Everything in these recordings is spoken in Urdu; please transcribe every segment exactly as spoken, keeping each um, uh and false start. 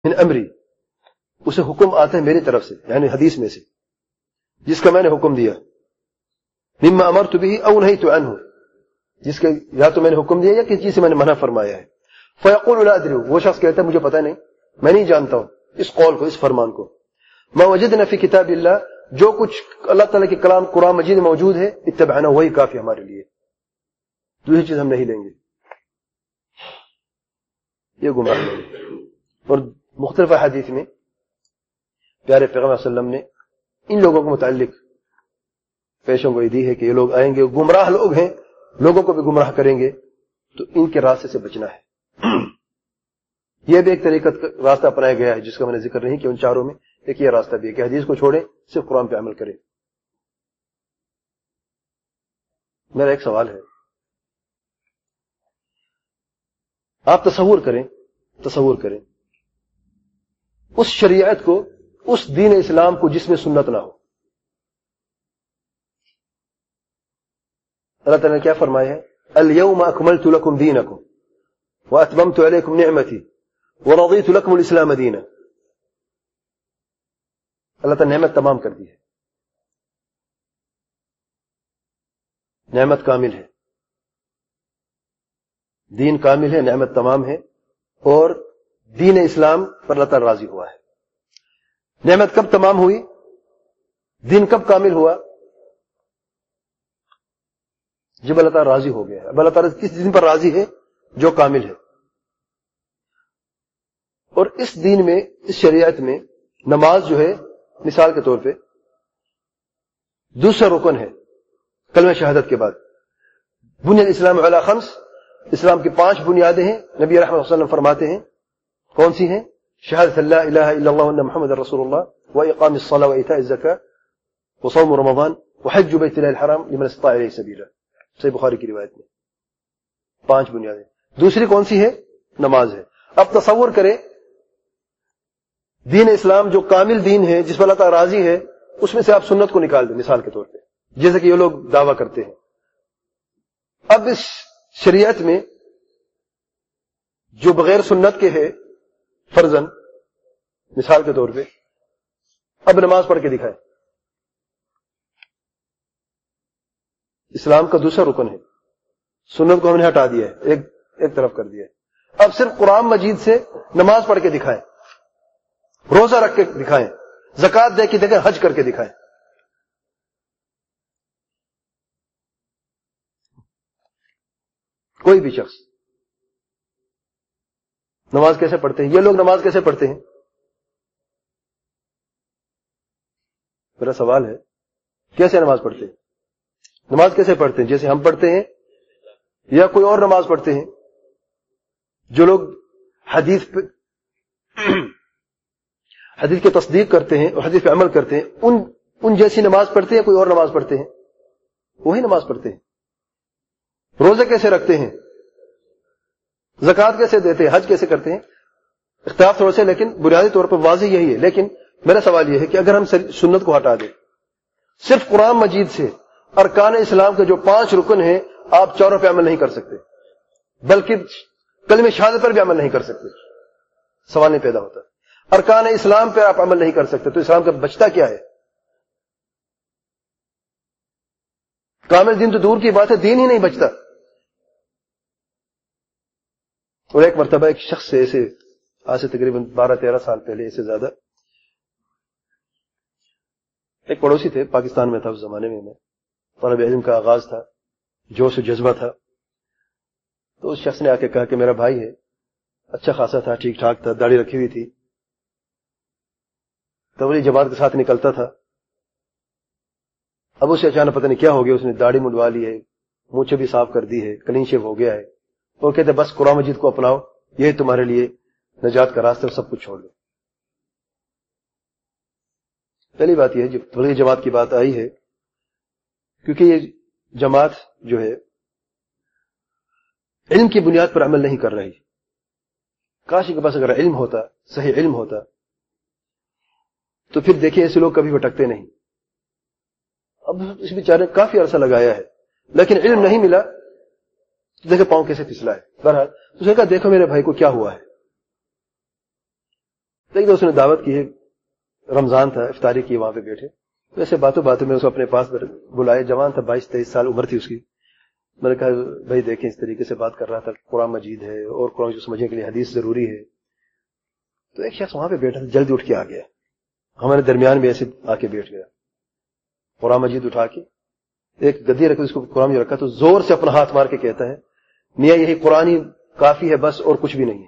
من امری، اسے حکم آتا ہے میری طرف سے، یعنی حدیث میں سے جس کا میں نے حکم دیا، مما امرت به او نهيت عنه، جس کے یا تو میں نے حکم دیا یا کسی چیز سے میں نے منع فرمایا ہے. فیقول لا ادری، وہ شخص کہتا ہے مجھے پتہ نہیں، میں نہیں جانتا ہوں اس قول کو، اس فرمان کو. ما وجدنا فی کتاب اللہ، جو کچھ اللہ تعالیٰ کے کلام قرآن مجید میں موجود ہے، اتبعنا، وہی کافی ہمارے لیے، دوسری چیز ہم نہیں لیں گے. یہ گمراہ ہے. اور مختلف حدیث میں پیارے پیغمبر صلی اللہ علیہ وسلم نے ان لوگوں کے متعلق پیشن گوئی دی ہے کہ یہ لوگ آئیں گے، گمراہ لوگ ہیں، لوگوں کو بھی گمراہ کریں گے، تو ان کے راستے سے بچنا ہے. یہ بھی ایک طریقہ راستہ اپنایا گیا ہے جس کا میں نے ذکر نہیں کیا ان چاروں میں. ایک یہ راستہ بھی ہے کہ حدیث کو چھوڑیں، صرف قرآن پہ عمل کریں. میرا ایک سوال ہے، آپ تصور کریں تصور کریں اس شریعت کو، اس دین اسلام کو جس میں سنت نہ ہو. اللہ تعالیٰ نے کیا فرمایا ہے؟ اليوم اکملت لکم دینکم واتممت علیکم نعمتی ورضیت لکم الاسلام دینا. اللہ تعالیٰ نے نعمت تمام کر دی ہے، نعمت کامل ہے، دین کامل ہے، نعمت تمام ہے، اور دین اسلام پر اللہ تعالیٰ راضی ہوا ہے. نعمت کب تمام ہوئی؟ دین کب کامل ہوا؟ جب اللہ تعالیٰ راضی ہو گیا ہے. اب اللہ تعالیٰ کس دین پر راضی ہے؟ جو کامل ہے. اور اس دین میں، اس شریعت میں نماز جو ہے، مثال کے طور پہ دوسرا رکن ہے کلمہ شہادت کے بعد. بنی الاسلام علی خمس، اسلام کی پانچ بنیادیں ہیں. نبی رحمۃ اللہ صلی اللہ علیہ وسلم فرماتے ہیں کون سی ہیں؟ شہادت لا الہ الا اللہ وان محمد رسول اللہ واقام الصلاۃ وایتاء الزکاۃ وصوم رمضان وحج بیت اللہ الحرام لمن استطاع الیہ سبیلا. صحیح بخاری کی روایت میں پانچ بنیادیں. دوسری کون سی ہے؟ نماز ہے. اب تصور کریں دین اسلام جو کامل دین ہے، جس پر اللہ تعالیٰ راضی ہے، اس میں سے آپ سنت کو نکال دیں مثال کے طور پہ، جیسے کہ یہ لوگ دعویٰ کرتے ہیں. اب اس شریعت میں جو بغیر سنت کے ہے فرضاً، مثال کے طور پہ اب نماز پڑھ کے دکھائے، اسلام کا دوسرا رکن ہے. سنت کو ہم نے ہٹا دیا ہے، ایک ایک طرف کر دیا ہے. اب صرف قرآن مجید سے نماز پڑھ کے دکھائیں، روزہ رکھ کے دکھائیں، زکوٰۃ دے کے دکھائیں، حج کر کے دکھائیں. کوئی بھی شخص نماز کیسے پڑھتے ہیں؟ یہ لوگ نماز کیسے پڑھتے ہیں؟ میرا سوال ہے کیسے نماز پڑھتے ہیں؟ نماز کیسے پڑھتے ہیں؟ جیسے ہم پڑھتے ہیں یا کوئی اور نماز پڑھتے ہیں؟ جو لوگ حدیث پہ حدیث کی تصدیق کرتے ہیں اور حدیث پہ عمل کرتے ہیں، ان ان جیسی نماز پڑھتے ہیں، کوئی اور نماز پڑھتے ہیں؟ وہی نماز پڑھتے ہیں. روزے کیسے رکھتے ہیں؟ زکوٰۃ کیسے دیتے ہیں؟ حج کیسے کرتے ہیں؟ اختلاف تھوڑے سے، لیکن بنیادی طور پر واضح یہی ہے. لیکن میرا سوال یہ ہے کہ اگر ہم سنت کو ہٹا دیں، صرف قرآن مجید سے ارکان اسلام کے جو پانچ رکن ہیں آپ چاروں پہ عمل نہیں کر سکتے، بلکہ کلمہ شہادت پر بھی عمل نہیں کر سکتے. سوال نہیں پیدا ہوتا. ارکان اسلام پہ آپ عمل نہیں کر سکتے تو اسلام کا بچتا کیا ہے؟ کامل دین تو دور کی بات ہے، دین ہی نہیں بچتا. اور ایک مرتبہ ایک شخص سے ایسے آج سے تقریباً بارہ تیرہ سال پہلے، ایسے زیادہ، ایک پڑوسی تھے، پاکستان میں تھا اس زمانے میں، میں طالب علم کا آغاز تھا، جوش و جذبہ تھا. تو اس شخص نے آ کے کہا کہ میرا بھائی ہے، اچھا خاصا تھا، ٹھیک ٹھاک تھا، داڑھی رکھی ہوئی تھی، تبلیغی جماعت کے ساتھ نکلتا تھا. اب اسے اچانک پتہ نہیں کیا ہو گیا، اس نے داڑھی منڈوا لی ہے، مونچھیں بھی صاف کر دی ہے، کلین شیو ہو گیا ہے، اور کہتے بس قرآن مجید کو اپناؤ، یہ تمہارے لیے نجات کا راستہ، سب کچھ چھوڑ دو. پہلی بات یہ ہے جب تبلیغی جماعت کی بات آئی ہے، کیونکہ یہ جماعت جو ہے علم کی بنیاد پر عمل نہیں کر رہی. کاش کے پاس اگر علم ہوتا، صحیح علم ہوتا، تو پھر دیکھیں ایسے لوگ کبھی بھٹکتے نہیں. اب اس بیچارے نے کافی عرصہ لگایا ہے لیکن علم نہیں ملا، دیکھیں پاؤں کیسے پھسلا ہے. بہرحال اس نے کہا دیکھو میرے بھائی کو کیا ہوا ہے. ایک دوست نے دعوت کی ہے، رمضان تھا، افطاری کی، وہاں پہ بیٹھے، تو ایسے باتوں باتوں میں اس کو اپنے پاس بلائے، جوان تھا، بائیس تیئیس سال عمر تھی اس کی. میں نے کہا بھائی دیکھیں، اس طریقے سے بات کر رہا تھا، قرآن مجید ہے اور قرآن کو سمجھنے کے لیے حدیث ضروری ہے. تو ایک شخص وہاں پہ بیٹھا تھا، جلدی اٹھ کے آ گیا، ہمارے درمیان میں ایسے آ کے بیٹھ گیا، قرآن مجید اٹھا کے ایک گدی رکھ اس کو قرآن مجید رکھا، تو زور سے اپنا ہاتھ مار کے کہتا ہے میاں یہی قرآن ہی کافی ہے بس، اور کچھ بھی نہیں ہے.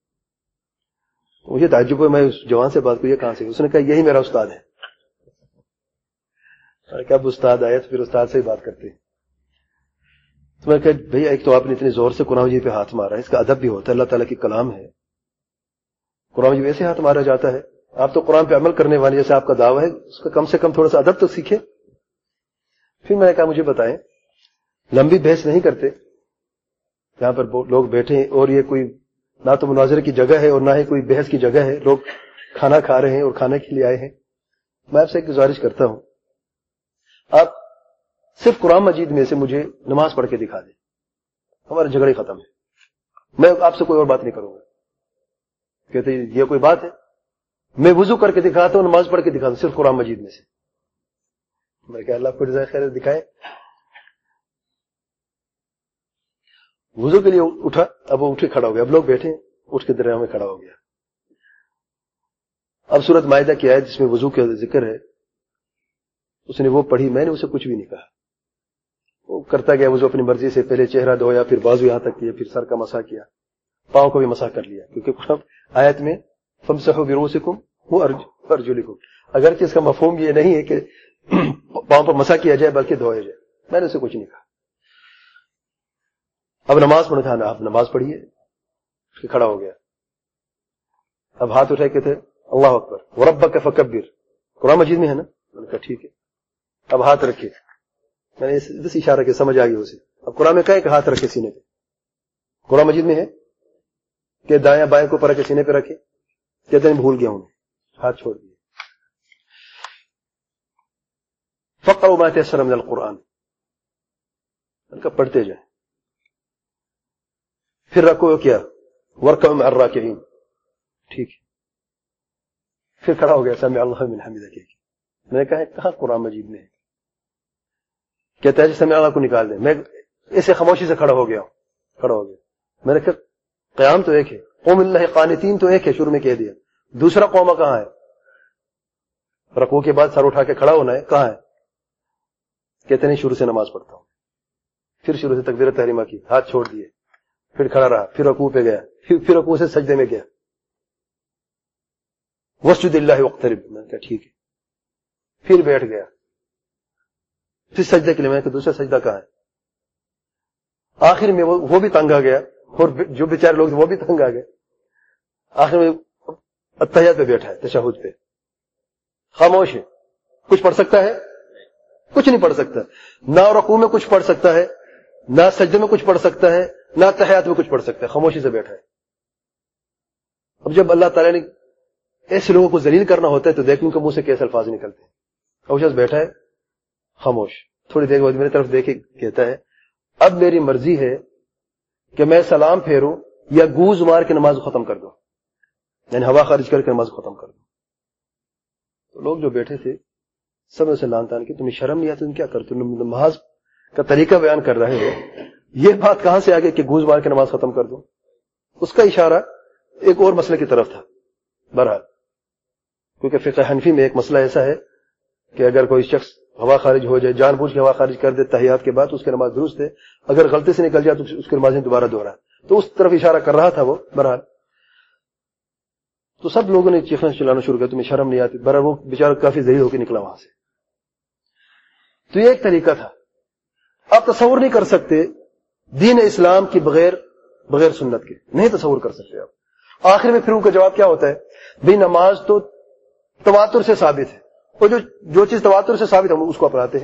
مجھے تعجب ہوا، میں اس جوان سے بات کو، یہ کہاں سے؟ اس نے کہا یہی میرا استاد ہے. میں نے کہا اب استاد آیا تو پھر استاد سے ہی بات کرتے ہیں. تو میں نے کہا بھئی ایک تو آپ نے اتنے زور سے قرآن مجید پہ ہاتھ مارا ہے، اس کا ادب بھی ہوتا ہے، اللہ تعالیٰ کی کلام ہے، قرآن مجید ایسے ہاتھ مارا جاتا ہے؟ آپ تو قرآن پہ عمل کرنے والے، جیسے آپ کا دعویٰ ہے، اس کا کم سے کم تھوڑا سا ادب تو سیکھیں. پھر میں نے کہا مجھے بتائیں، لمبی بحث نہیں کرتے، یہاں پر لوگ بیٹھے ہیں اور یہ کوئی نہ تو مناظرے کی جگہ ہے اور نہ ہی کوئی بحث کی جگہ ہے، لوگ کھانا کھا رہے ہیں اور کھانے کے لیے آئے ہیں. میں آپ سے ایک گزارش کرتا ہوں، آپ صرف قرآن مجید میں سے مجھے نماز پڑھ کے دکھا دیں، ہمارا جھگڑے ختم ہے، میں آپ سے کوئی اور بات نہیں کروں گا. کہتے یہ کوئی بات ہے؟ میں وضو کر کے دکھاتا ہوں، نماز پڑھ کے دکھاتا ہوں، صرف قرآن مجید میں سے. میں کہا اللہ کو جزائے خیر دکھائے. وضو کے لیے اٹھا، اب وہ اٹھے کھڑا ہو گیا، اب لوگ بیٹھے، اٹھ کے درمیان میں کھڑا ہو گیا. اب سورۃ مائدہ کی آیت جس میں وضو کا ذکر ہے، اس نے وہ پڑھی، میں نے اسے کچھ بھی نہیں کہا. وہ کرتا گیا وضو اپنی مرضی سے، پہلے چہرہ دھویا، پھر بازو یہاں تک کیا، پھر سر کا مسح کیا، پاؤں کو بھی مسح کر لیا، کیونکہ آیت میں فامسحوا برؤوسکم وارجلکم، اگرچہ اس کا مفہوم یہ نہیں ہے کہ پاؤں پر مسح کیا جائے بلکہ دھویا جائے. میں نے اسے کچھ نہیں کہا. اب نماز پڑھنا تھا، آپ نماز پڑھیے، کھڑا ہو گیا. اب ہاتھ اٹھائے کہتے اللہ اکبر وربک فکبر، قرآن مجید میں ہے نا؟ میں نے کہا ٹھیک ہے. اب ہاتھ رکھے، میں نے بس اشارہ کیا، سمجھ آ گئی اسے. اب قرآن میں کہے کہ ہاتھ رکھے سینے پہ، قرآن مجید میں ہے کہ دایاں بائیں کو پر کے سینے پہ رکھے، کہتے ہیں بھول گیا ہوں، ہاتھ چھوڑ دیے. فقرؤوا ما تيسر من القرآن، ان کا پڑھتے جائیں. پھر رکوع کیا، وارکعوا مع الراکعین، ٹھیک ہے. پھر کھڑا ہو گیا، سمع اللہ لمن حمدہ کہہ کے. میں نے کہا کہاں قرآن مجید میں ہے؟ کہتا ہے سمع اللہ کو نکال دیں. میں اسے خاموشی سے کھڑا ہو گیا ہوں، کھڑا ہو گیا. میں نے کہا قیام تو ایک ہے، قوم اللہ قانتین تو ایک ہے، شروع میں کہہ دیا. دوسرا قومہ کہاں ہے؟ رکوع کے بعد سر اٹھا کے کھڑا ہونا ہے، کہاں ہے؟ کہتے نہیں شروع سے نماز پڑھتا ہوں. پھر شروع سے تکبیر تحریمہ کی، ہاتھ چھوڑ دیے، پھر کھڑا رہا، پھر رکوع پہ گیا، پھر پھر رکوع سے سجدے میں گیا. واسجد للہ واقترب، میں نے کہا ٹھیک ہے. پھر بیٹھ گیا، پھر سجدے کے لیے. میں نے کہا دوسرا سجدہ کہاں ہے؟ آخر میں وہ وہ بھی تنگ آ گیا، اور جو بیچارے لوگ وہ بھی تنگ آ گئے. آخر میں التحیات پہ بیٹھا ہے، تشہد پہ، خاموش ہے. کچھ پڑھ سکتا ہے؟ کچھ نہیں پڑھ سکتا. نہ رکوع میں کچھ پڑھ سکتا ہے، نہ سجدے میں کچھ پڑھ سکتا ہے، نہ تحیات میں کچھ پڑھ سکتا ہے، خاموشی سے بیٹھا ہے. اب جب اللہ تعالیٰ نے ایسے لوگوں کو ذلیل کرنا ہوتا ہے تو دیکھیں کہ منہ سے کیسے الفاظ نکلتے ہیں. اور شخص بیٹھا ہے خاموش، تھوڑی دیر بعد میری طرف دیکھے کہتا ہے اب میری مرضی ہے کہ میں سلام پھیروں یا گوز مار کے نماز ختم کر دوں، یعنی ہوا خارج کر کے نماز ختم کر دوں. تو لوگ جو بیٹھے تھے سب اسے لان تان کہ تمہیں شرم نہیں آتی، تم کیا کرتے ہو؟ نماز کا طریقہ بیان کر رہے ہو، یہ بات کہاں سے آگے کہ گوز مار کے نماز ختم کر دوں؟ اس کا اشارہ ایک اور مسئلے کی طرف تھا. بہرحال کیونکہ فقہ حنفی میں ایک مسئلہ ایسا ہے کہ اگر کوئی شخص ہوا خارج ہو جائے، جان بوجھ کے ہوا خارج کر دے تحیات کے بعد، اس کی نماز درست ہے. اگر غلطی سے نکل جائے تو اس کی نماز دوبارہ دوہرا. تو اس طرف اشارہ کر رہا تھا وہ. بہرحال تو سب لوگوں نے چیخنا چلانا شروع کیا، تمہیں شرم نہیں آتی. بہرحال وہ بیچارہ کافی ذلیل ہو کے نکلا وہاں سے. تو یہ ایک طریقہ تھا. آپ تصور نہیں کر سکتے دین اسلام کی بغیر بغیر سنت کے، نہیں تصور کر سکتے آپ. آخر میں پھر ان کا جواب کیا ہوتا ہے؟ بھئی نماز تو تواتر سے ثابت ہے، اور جو جو چیز تواتر سے ثابت ہے ہم اس کو اپناتے ہیں.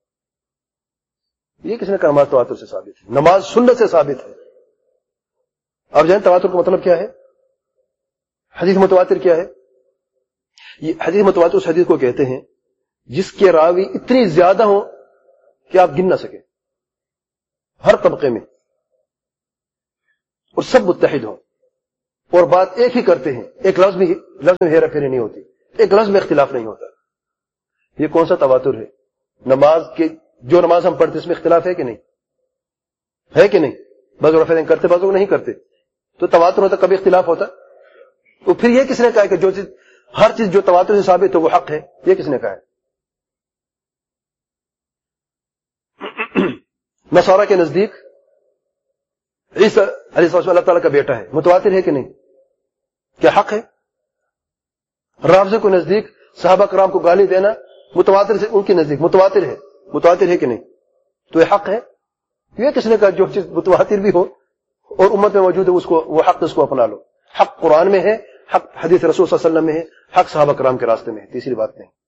یہ کس نے کہا نماز تواتر سے ثابت ہے؟ نماز سنت سے ثابت ہے. آپ جانیں تواتر کا مطلب کیا ہے؟ حدیث متواتر کیا ہے؟ یہ حدیث متواتر اس حدیث کو کہتے ہیں جس کے راوی اتنی زیادہ ہوں کہ آپ گن نہ سکیں ہر طبقے میں، اور سب متحد ہوں. اور بات ایک ہی کرتے ہیں, ایک لفظ بھی لفظ میں ہیرا پھیری نہیں ہوتی, ایک لفظ میں اختلاف نہیں ہوتا. یہ کون سا تواتر ہے؟ نماز کے جو نماز ہم پڑھتے اس میں اختلاف ہے کہ نہیں؟ ہے کہ نہیں؟ بعض رفع کرتے بعض لوگ نہیں کرتے, تو تواتر ہوتا, کبھی اختلاف ہوتا. تو پھر یہ کس نے کہا کہ جو چیز ہر چیز جو تواتر سے ثابت ہے وہ حق ہے؟ یہ کس نے کہا ہے؟ نصارہ کے نزدیک عیسیٰ علیہ السلام اللہ تعالیٰ کا بیٹا ہے, متواتر ہے کہ نہیں؟ کیا حق ہے؟ رافضہ کو نزدیک صحابہ کرام کو گالی دینا متواتر سے ان کے نزدیک متواتر ہے, متواتر ہے کہ نہیں؟ تو یہ حق ہے. یہ کس نے کہا جو چیز متواتر بھی ہو اور امت میں موجود ہے اس کو وہ حق اس کو اپنا لو؟ حق قرآن میں ہے, حق حدیث رسول صلی اللہ علیہ وسلم میں ہے, حق صحابہ کرام کے راستے میں ہے, تیسری بات نہیں.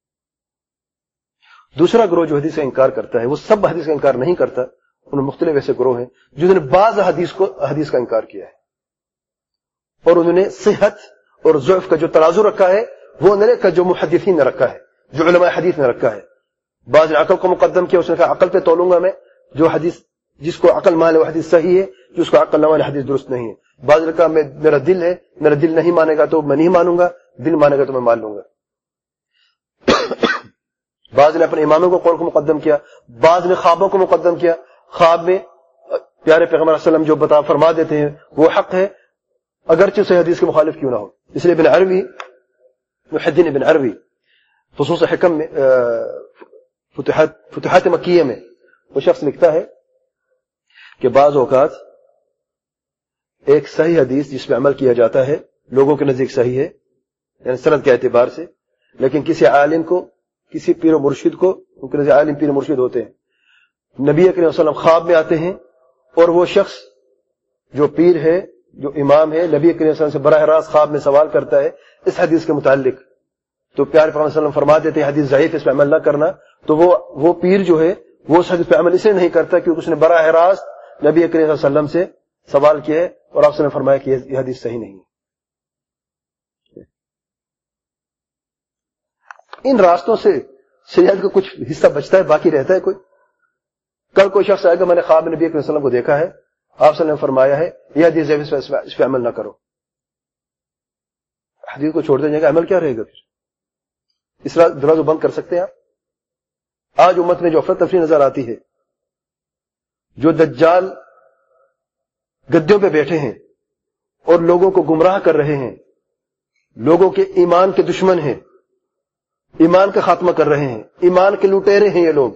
دوسرا گروہ جو حدیث کا انکار کرتا ہے وہ سب حدیث کا انکار نہیں کرتا, ان میں مختلف ایسے گروہ ہیں جنہوں نے بعض حدیث کو حدیث کا انکار کیا ہے اور انہوں نے صحت اور ضعف کا جو ترازو رکھا ہے وہ انہوں نے جو محدثین نے رکھا ہے, جو علماء حدیث نے رکھا ہے. بعض نے عقل کو مقدم کیا, اس نے کہا عقل پہ تولوں گا میں, جو حدیث جس کو عقل مان لے وہ حدیث صحیح ہے, جس کو عقل نہ مانے حدیث درست نہیں ہے. بعض نے کہا میں میرا دل ہے, میرا دل نہیں مانے گا تو میں نہیں مانوں گا, دل مانے گا تو میں مان لوں گا. بعض نے اپنے اماموں کو قول کو مقدم کیا, بعض نے خوابوں کو مقدم کیا. خواب میں پیارے پیغمبر صلی اللہ علیہ وسلم جو بتا فرما دیتے ہیں وہ حق ہے اگرچہ صحیح حدیث کے مخالف کیوں نہ ہو. اس لیے ابن عربی محدث ابن عربی خصوص حکم میں فتوحات فتوحات مکیہ میں وہ شخص لکھتا ہے کہ بعض اوقات ایک صحیح حدیث جس پہ عمل کیا جاتا ہے لوگوں کے نزدیک صحیح ہے یعنی سند کے اعتبار سے, لیکن کسی عالم کو کسی پیر و مرشد کو, ان کے نزدیک عالم پیر و مرشد ہوتے ہیں, نبی کریم صلی اللہ علیہ وسلم خواب میں آتے ہیں اور وہ شخص جو پیر ہے جو امام ہے نبی کریم صلی اللہ علیہ وسلم سے براہ راست خواب میں سوال کرتا ہے اس حدیث کے متعلق, تو پیارے پیغمبر صلی اللہ علیہ وسلم فرما دیتے ہیں حدیث ضعیف اس پہ عمل نہ کرنا. تو وہ وہ پیر جو ہے وہ اس حدیث پہ عمل اسے نہیں کرتا کیونکہ اس نے براہ راست نبی کریم صلی اللہ علیہ وسلم سے سوال کیا ہے اور آپ نے فرمایا کہ یہ حدیث صحیح نہیں ہے. ان راستوں سے شریعت کا کچھ حصہ بچتا ہے, باقی رہتا ہے کوئی. کل کوئی شخص آئے گا میں نے خواب میں نبی کریم صلی اللہ علیہ وسلم کو دیکھا ہے, آپ صلی اللہ علیہ وسلم نے فرمایا ہے یہ حدیث ضعیف اس پہ عمل نہ کرو, حدیث کو چھوڑ دیں گے عمل کیا رہے گا پھر؟ اس طرح دروازہ بند کر سکتے ہیں آپ؟ آج امت میں جو افراتفری نظر آتی ہے, جو دجال گدیوں پہ بیٹھے ہیں اور لوگوں کو گمراہ کر رہے ہیں, لوگوں کے ایمان کے دشمن ہیں, ایمان کا خاتمہ کر رہے ہیں, ایمان کے لٹیرے ہیں یہ لوگ.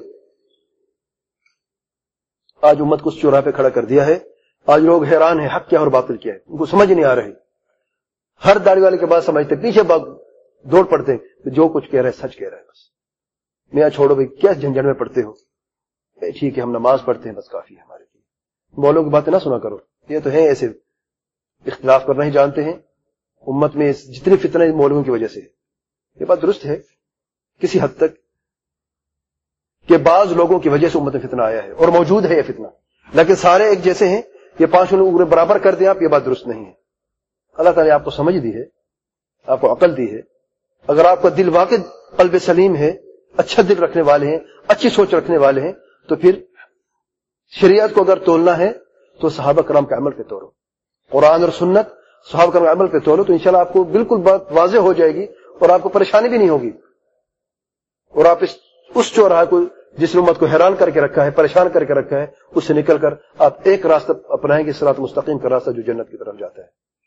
آج امت کو اس چوراہے پہ کھڑا کر دیا ہے. آج لوگ حیران ہیں حق کیا اور باطل کیا ہے, ان کو سمجھ نہیں آ رہی. ہر داڑھی والے کے بعد سمجھتے, پیچھے باغ دوڑ پڑتے کہ جو کچھ کہہ رہے ہیں سچ کہہ رہے ہیں, بس میاں چھوڑو بھائی کیا جھنجھٹ میں پڑتے ہو, ٹھیک ہے ہم نماز پڑھتے ہیں بس کافی ہے ہمارے لیے, مولوں کی باتیں نہ سنا کرو. یہ تو ہیں ایسے اختلاف کرنا ہی جانتے ہیں. امت میں جتنی فتنہ مولویوں کی وجہ سے, یہ بات درست ہے کسی حد تک کہ بعض لوگوں کی وجہ سے امت میں فتنہ آیا ہے اور موجود ہے یہ فتنہ, لیکن سارے ایک جیسے ہیں, یہ پانچ لوگ برابر کر دیں آپ, یہ بات درست نہیں ہے. اللہ تعالیٰ نے آپ کو سمجھ دی ہے, آپ کو عقل دی ہے. اگر آپ کا دل واقع قلب سلیم ہے, اچھا دل رکھنے والے ہیں, اچھی سوچ رکھنے والے ہیں, تو پھر شریعت کو اگر تولنا ہے تو صحابہ کرام کے عمل پہ تولو, قرآن اور سنت صحابہ کرام کے عمل پہ تولو, تو انشاءاللہ آپ کو بالکل بات واضح ہو جائے گی اور آپ کو پریشانی بھی نہیں ہوگی. اور آپ اس اس چوراہے کو جس نے امت کو حیران کر کے رکھا ہے, پریشان کر کے رکھا ہے, اس سے نکل کر آپ ایک راستہ اپنائیں گے, صراط مستقیم کا راستہ جو جنت کی طرف جاتا ہے.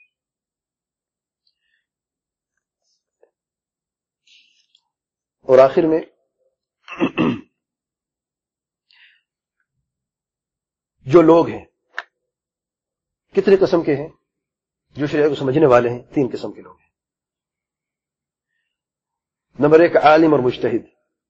اور آخر میں جو لوگ ہیں کتنے قسم کے ہیں جو شریعت کو سمجھنے والے ہیں؟ تین قسم کے لوگ ہیں. نمبر ایک عالم اور مجتہد.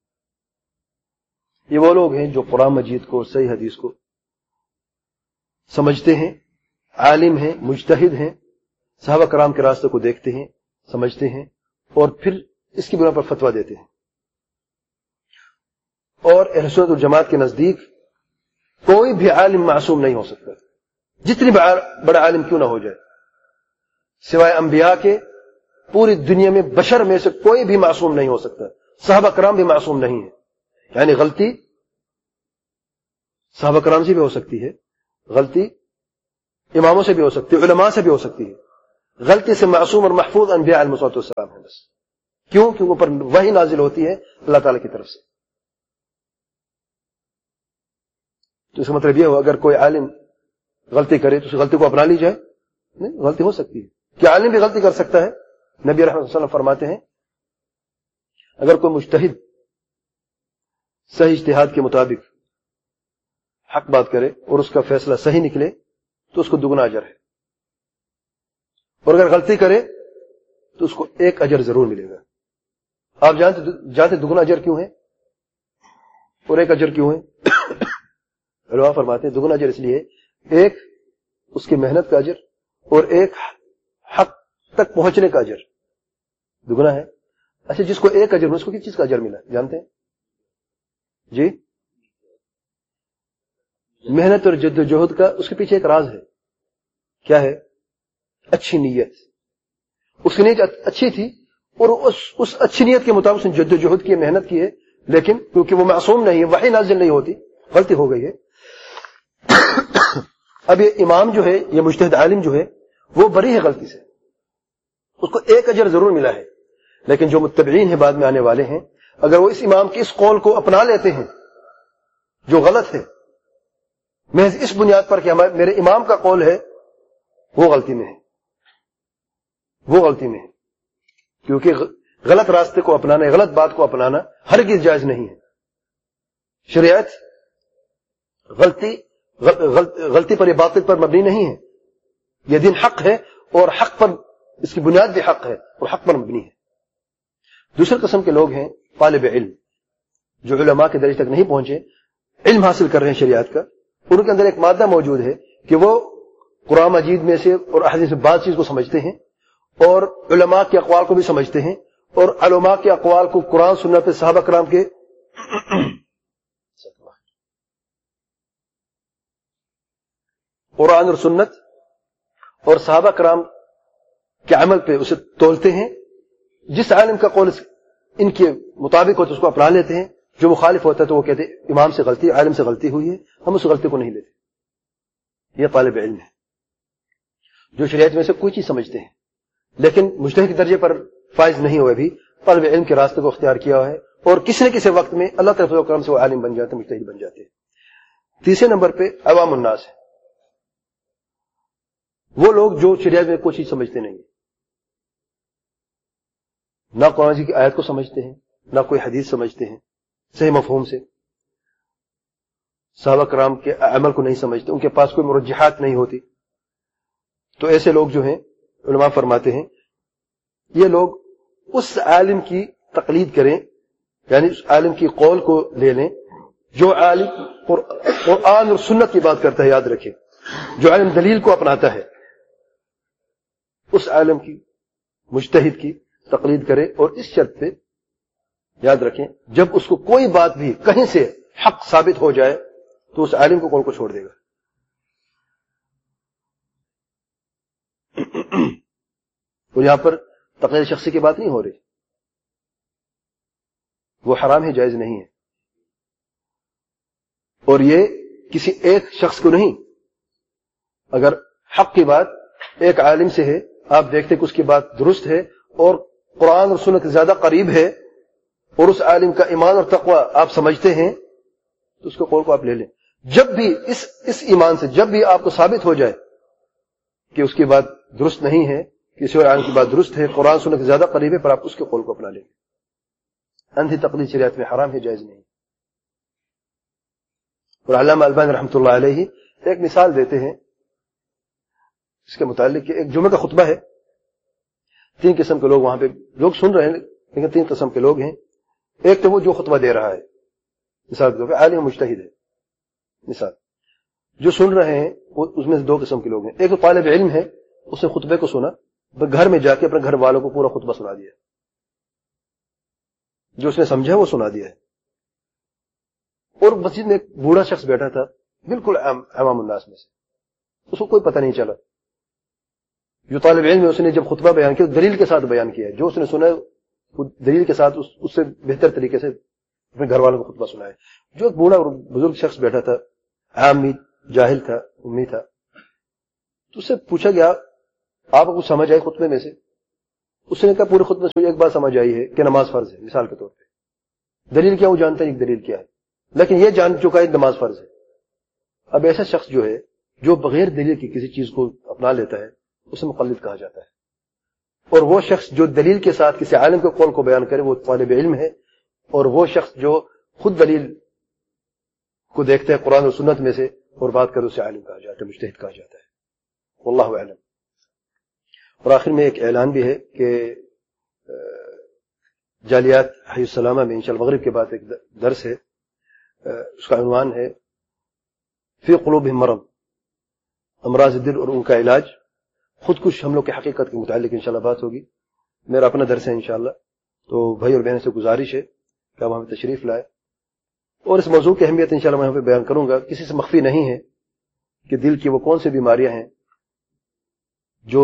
یہ وہ لوگ ہیں جو قرآن مجید کو, صحیح حدیث کو سمجھتے ہیں, عالم ہیں, مجتہد ہیں, صحابہ کرام کے راستے کو دیکھتے ہیں, سمجھتے ہیں اور پھر اس کی بنا پر فتویٰ دیتے ہیں. اور اہل سنت والجماعت کے نزدیک کوئی بھی عالم معصوم نہیں ہو سکتا, جتنی بڑا عالم کیوں نہ ہو جائے, سوائے انبیاء کے پوری دنیا میں بشر میں سے کوئی بھی معصوم نہیں ہو سکتا. صحابہ کرام بھی معصوم نہیں ہے, یعنی غلطی صحابہ کرام سے بھی ہو سکتی ہے, غلطی اماموں سے بھی ہو سکتی ہے, علماء سے بھی ہو سکتی ہے, غلطی سے معصوم اور محفوظ انبیاء علیہ السلام ہیں بس. کیوں؟ کیونکہ اوپر وحی نازل ہوتی ہے اللہ تعالیٰ کی طرف سے. تو اس کا مطلب یہ ہو اگر کوئی عالم غلطی کرے تو اس غلطی کو اپنا لی جائے؟ نہیں، غلطی ہو سکتی ہے. کیا عالم بھی غلطی کر سکتا ہے؟ نبی رحمۃ اللہ علیہ وسلم فرماتے ہیں اگر کوئی مجتہد صحیح اجتہاد کے مطابق حق بات کرے اور اس کا فیصلہ صحیح نکلے تو اس کو دگنا اجر ہے، اور اگر غلطی کرے تو اس کو ایک اجر ضرور ملے گا. آپ جانتے جانتے دگنا اجر کیوں ہے اور ایک اجر کیوں ہے؟ علماء فرماتے ہیں دگنا اجر اس لیے ایک اس کی محنت کا اجر اور ایک حق تک پہنچنے کا اجر دگنا ہے. اچھا، جس کو ایک اجر اس کو کس چیز کا اجر ملا جانتے ہیں؟ جی، محنت اور جد و جہد کا. اس کے پیچھے ایک راز ہے. کیا ہے؟ اچھی نیت. اس کی نیت اچھی تھی اور اس اس اچھی نیت کے مطابق اس نے جد و جہد کی، محنت کی ہے، لیکن کیونکہ وہ معصوم نہیں ہے، وحی نازل نہیں ہوتی، غلطی ہو گئی ہے. اب یہ امام جو ہے، یہ مجتہد عالم جو ہے، وہ بری ہے غلطی سے، اس کو ایک اجر ضرور ملا ہے. لیکن جو متبعین ہیں، بعد میں آنے والے ہیں، اگر وہ اس امام کے اس قول کو اپنا لیتے ہیں جو غلط ہے محض اس بنیاد پر کہ میرے امام کا قول ہے، وہ غلطی میں ہے، وہ غلطی میں ہے. کیونکہ غلط راستے کو اپنانا، غلط بات کو اپنانا ہرگز جائز نہیں ہے. شریعت غلطی غلطی پر یا باطل پر مبنی نہیں ہے. یہ دین حق ہے اور حق پر اس کی بنیاد بھی حق ہے اور حق پر مبنی ہے. دوسرے قسم کے لوگ ہیں طالب علم، جو علماء کے درجے تک نہیں پہنچے، علم حاصل کر رہے ہیں شریعت کا. ان کے اندر ایک مادہ موجود ہے کہ وہ قرآن مجید میں سے اور احادیث میں بعض چیز کو سمجھتے ہیں اور علماء کے اقوال کو بھی سمجھتے ہیں، اور علماء کے اقوال کو قرآن سنت پہ صحابہ کرام کے قرآن اور سنت اور صحابہ کرام کے عمل پہ اسے تولتے ہیں. جس عالم کا قول ان کے مطابق ہوتا ہے اس کو اپنا لیتے ہیں، جو مخالف ہوتا ہے تو وہ کہتے ہیں امام سے غلطی، عالم سے غلطی ہوئی ہے، ہم اس غلطی کو نہیں لیتے. یہ طالب علم ہے جو شریعت میں سے کوئی چیز سمجھتے ہیں لیکن مجتہد کے درجے پر فائز نہیں ہوئے، بھی طالب علم کے راستے کو اختیار کیا ہوا ہے، اور کسی نہ کسی وقت میں اللہ تعالیٰ کے کرم سے وہ عالم بن جاتے ہیں، مجتہد بن جاتے ہیں. تیسرے نمبر پہ عوام الناس ہے، وہ لوگ جو شریعت میں کوئی چیز سمجھتے نہیں، نہ قرآن کی آیت کو سمجھتے ہیں، نہ کوئی حدیث سمجھتے ہیں صحیح مفہوم سے، صحابہ کرام کے عمل کو نہیں سمجھتے، ان کے پاس کوئی مرجحات نہیں ہوتی. تو ایسے لوگ جو ہیں علماء فرماتے ہیں یہ لوگ اس عالم کی تقلید کریں، یعنی اس عالم کی قول کو لے لیں جو عالم قرآن اور سنت کی بات کرتا ہے. یاد رکھیں، جو عالم دلیل کو اپناتا ہے اس عالم کی، مجتہد کی تقلید کرے، اور اس شرط پہ یاد رکھیں جب اس کو کوئی بات بھی کہیں سے حق ثابت ہو جائے تو اس عالم کو قول کو چھوڑ دے گا. اور یہاں پر تقلید شخصی کی بات نہیں ہو رہی، وہ حرام ہے، جائز نہیں ہے. اور یہ کسی ایک شخص کو نہیں، اگر حق کی بات ایک عالم سے ہے، آپ دیکھتے کہ اس کی بات درست ہے اور قرآن اور سنت زیادہ قریب ہے، اور اس عالم کا ایمان اور تقوی آپ سمجھتے ہیں، تو اس کے قول کو آپ لے لیں. جب بھی اس اس ایمان سے جب بھی آپ کو ثابت ہو جائے کہ اس کی بات درست نہیں ہے، کسی اور عالم کی بات درست ہے، قرآن سنت زیادہ قریب ہے، پر آپ اس کے قول کو اپنا لیں. اندھی تقلید شریعت میں حرام ہے، جائز نہیں. اور علامہ البانی رحمۃ اللہ علیہ ایک مثال دیتے ہیں اس کے متعلق کہ ایک جمعہ کا خطبہ ہے، تین قسم کے لوگ وہاں پہ لوگ سن رہے ہیں، لیکن تین قسم کے لوگ ہیں. ایک تو وہ جو خطبہ دے رہا ہے، مثال کے طور پہ عالم مجتہد ہے، مثال جو سن رہے ہیں وہ اس میں سے دو قسم کے لوگ ہیں. ایک تو طالب علم ہے، اس نے خطبے کو سنا، گھر میں جا کے اپنے گھر والوں کو پورا خطبہ سنا دیا، جو اس نے سمجھا وہ سنا دیا ہے. اور مسجد میں ایک بوڑھا شخص بیٹھا تھا، بالکل عوام الناس میں سے، اس کو کوئی پتہ نہیں چلا. جو طالب علم ہے اس نے جب خطبہ بیان کیا دلیل کے ساتھ بیان کیا ہے، جو اس نے سنا وہ دلیل کے ساتھ اس, اس سے بہتر طریقے سے اپنے گھر والوں کو خطبہ سنا ہے. جو ایک بوڑھا اور بزرگ شخص بیٹھا تھا، عامی جاہل تھا، امی تھا، تو اس سے پوچھا گیا آپ کو کچھ سمجھ آئی خطبے میں سے؟ اس نے کہا پورے خطبے سے ایک بات سمجھ آئی ہے کہ نماز فرض ہے، مثال کے طور پہ۔ دلیل کیا؟ وہ جانتا ہے ایک دلیل کیا ہے، لیکن یہ جان چکا ہے نماز فرض ہے۔ اب ایسا شخص جو ہے جو بغیر دلیل کی کسی چیز کو اپنا لیتا ہے اسے مقلد کہا جاتا ہے، اور وہ شخص جو دلیل کے ساتھ کسی عالم کے قول کو بیان کرے وہ طالب علم ہے، اور وہ شخص جو خود دلیل کو دیکھتا ہے قرآن اور سنت میں سے اور بات کرے اسے عالم کہا جاتا ہے، مجتہد کہا جاتا ہے۔ واللہ اعلم۔ اور آخر میں ایک اعلان بھی ہے کہ جالیات حی السلامہ میں انشاءاللہ مغرب کے بعد ایک درس ہے، اس کا عنوان ہے فی قلوبہم مرض، امراض دل اور ان کا علاج، خودکش حملوں کی حقیقت کے متعلق انشاءاللہ بات ہوگی۔ میرا اپنا درس ہے انشاءاللہ، تو بھائی اور بہنوں سے گزارش ہے کہ آپ ہمیں تشریف لائے، اور اس موضوع کی اہمیت انشاءاللہ میں یہاں پہ بیان کروں گا۔ کسی سے مخفی نہیں ہے کہ دل کی وہ کون سی بیماریاں ہیں جو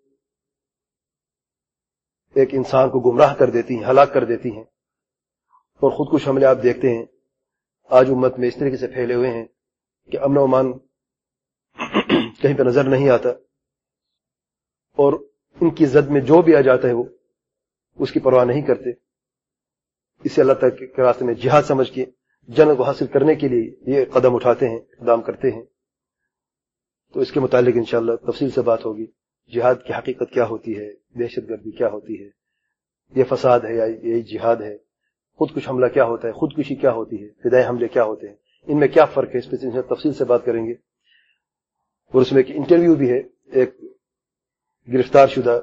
ایک انسان کو گمراہ کر دیتی ہیں، ہلاک کر دیتی ہیں، اور خودکش حملے آپ دیکھتے ہیں آج امت میں اس طریقے سے پھیلے ہوئے ہیں کہ امن و امان کہیں پہ نظر نہیں آتا، اور ان کی زد میں جو بھی آ جاتا ہے وہ اس کی پرواہ نہیں کرتے۔ اسے اللہ تعالیٰ کے راستے میں جہاد سمجھ کے جنت کو حاصل کرنے کے لیے یہ قدم اٹھاتے ہیں، اقدام کرتے ہیں۔ تو اس کے متعلق انشاءاللہ تفصیل سے بات ہوگی، جہاد کی حقیقت کیا ہوتی ہے، دہشت گردی کیا ہوتی ہے، یہ فساد ہے یا یہی جہاد ہے، خودکش حملہ کیا ہوتا ہے، خودکشی کیا ہوتی ہے، فدائی حملے کیا ہوتے ہیں، ان میں کیا فرق ہے، اس پہ تفصیل سے بات کریں گے۔ اور اس میں ایک انٹرویو بھی ہے ایک گرفتار شدہ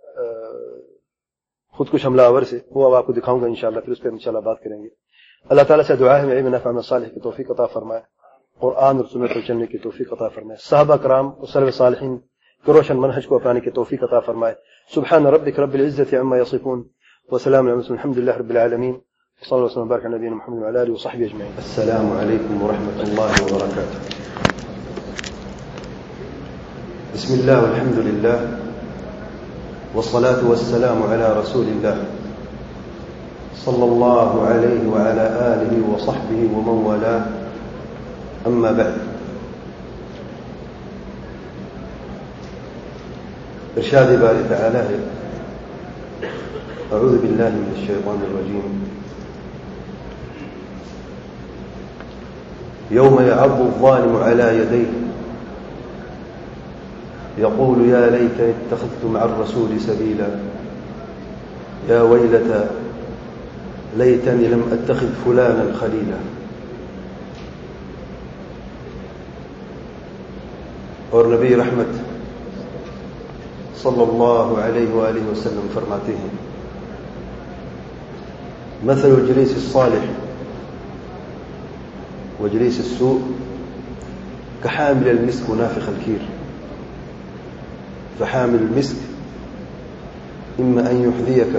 خودکش حملہ آور سے، وہ اب آپ کو دکھاؤں گا انشاءاللہ، پھر اس پہ انشاءاللہ بات کریں گے۔ اللہ تعالیٰ سے دعا ہے میں علم نافع عمل صالح کی توفیق عطا فرمائے، قرآن اور سنت پر چلنے کی توفیق عطا فرمائے، صحابہ کرام اور سلف صالحین کے روشن منہج کو اپنانے کی توفیق عطا فرمائے۔ سبحان ربک رب العزة عما يصفون وسلام على المرسلين الحمد لله رب العالمين، صلى الله وسلم وبارك على نبينا محمد وعلى اله وصحبه اجمعين۔ السلام عليكم ورحمة الله وبركاته۔ بسم الله والحمد لله والصلاة والسلام على رسول الله صلى الله عليه وعلى آله وصحبه ومن والاه، أما بعد۔ ارشاد باری تعالی ہے، اعوذ باللہ من الشیطان الرجیم، یوم یعض الظالم علی یدیہ يقول يا ليتني اتخذت مع الرسول سبيلا يا ويلتى ليتني لم أتخذ فلانا خليلا۔ اور نبی رحمت صلی اللہ علیہ وآلہ وسلم فرماتے ہیں، مثل الجلیس الصالح وجلیس السوء كحامل المسك ونافخ الكير، فحامل المسك إما أن يحذيك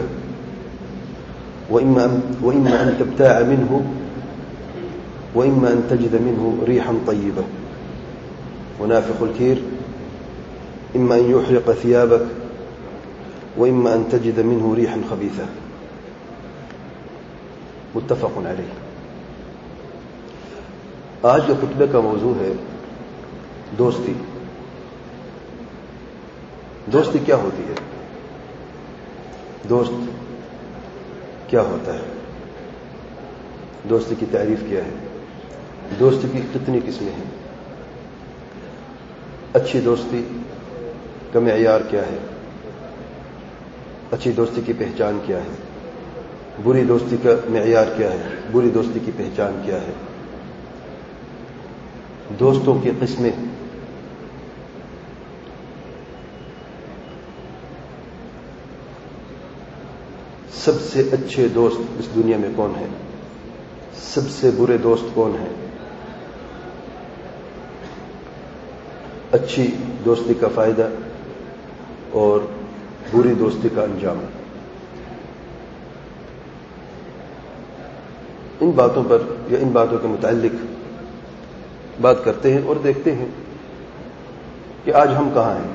وإما أن, وإما أن تبتاع منه وإما أن تجد منه ريحا طيبة، ونافخ الكير إما أن يحرق ثيابك وإما أن تجد منه ريحا خبيثة، متفق علیہ۔ آج کے خطبے کا موضوع ہے دوستی۔ دوستی کیا ہوتی ہے؟ دوست کیا ہوتا ہے؟ دوستی کی تعریف کیا ہے؟ دوستی کی کتنی قسمیں ہیں؟ اچھی دوستی کا معیار کیا ہے؟ اچھی دوستی کی پہچان کیا ہے؟ بری دوستی کا معیار کیا ہے؟ بری دوستی کی پہچان کیا ہے؟ دوستوں کی قسمیں، سب سے اچھے دوست اس دنیا میں کون ہیں؟ سب سے برے دوست کون ہیں؟ اچھی دوستی کا فائدہ اور بری دوستی کا انجام، ان باتوں پر یا ان باتوں کے متعلق بات کرتے ہیں اور دیکھتے ہیں کہ آج ہم کہاں ہیں،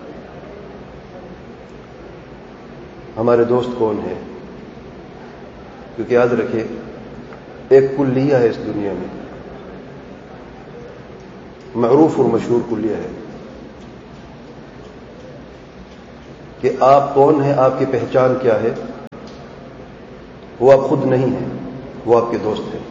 ہمارے دوست کون ہیں۔ کیونکہ یاد رکھے ایک کلیہ ہے اس دنیا میں، معروف اور مشہور کلیہ ہے، کہ آپ کون ہیں، آپ کی پہچان کیا ہے، وہ آپ خود نہیں ہیں، وہ آپ کے دوست ہیں۔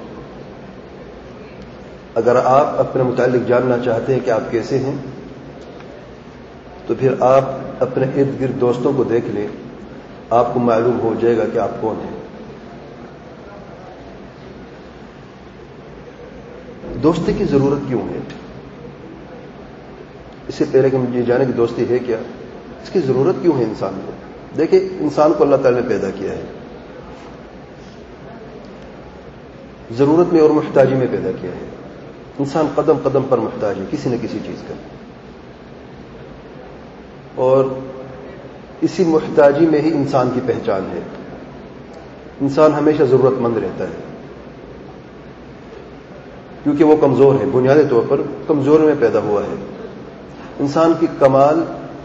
اگر آپ اپنے متعلق جاننا چاہتے ہیں کہ آپ کیسے ہیں، تو پھر آپ اپنے ارد گرد دوستوں کو دیکھ لیں، آپ کو معلوم ہو جائے گا کہ آپ کون ہیں۔ دوستی کی ضرورت کیوں ہے؟ اس سے پہلے کہ مجھے جانے کی دوستی ہے کیا، اس کی ضرورت کیوں ہے انسان کو؟ دیکھیں، انسان کو اللہ تعالی نے پیدا کیا ہے، ضرورت میں اور محتاجی میں پیدا کیا ہے۔ انسان قدم قدم پر محتاج ہے کسی نہ کسی چیز کا، اور اسی محتاجی میں ہی انسان کی پہچان ہے۔ انسان ہمیشہ ضرورت مند رہتا ہے کیونکہ وہ کمزور ہے، بنیادی طور پر کمزور میں پیدا ہوا ہے۔ انسان کی کمال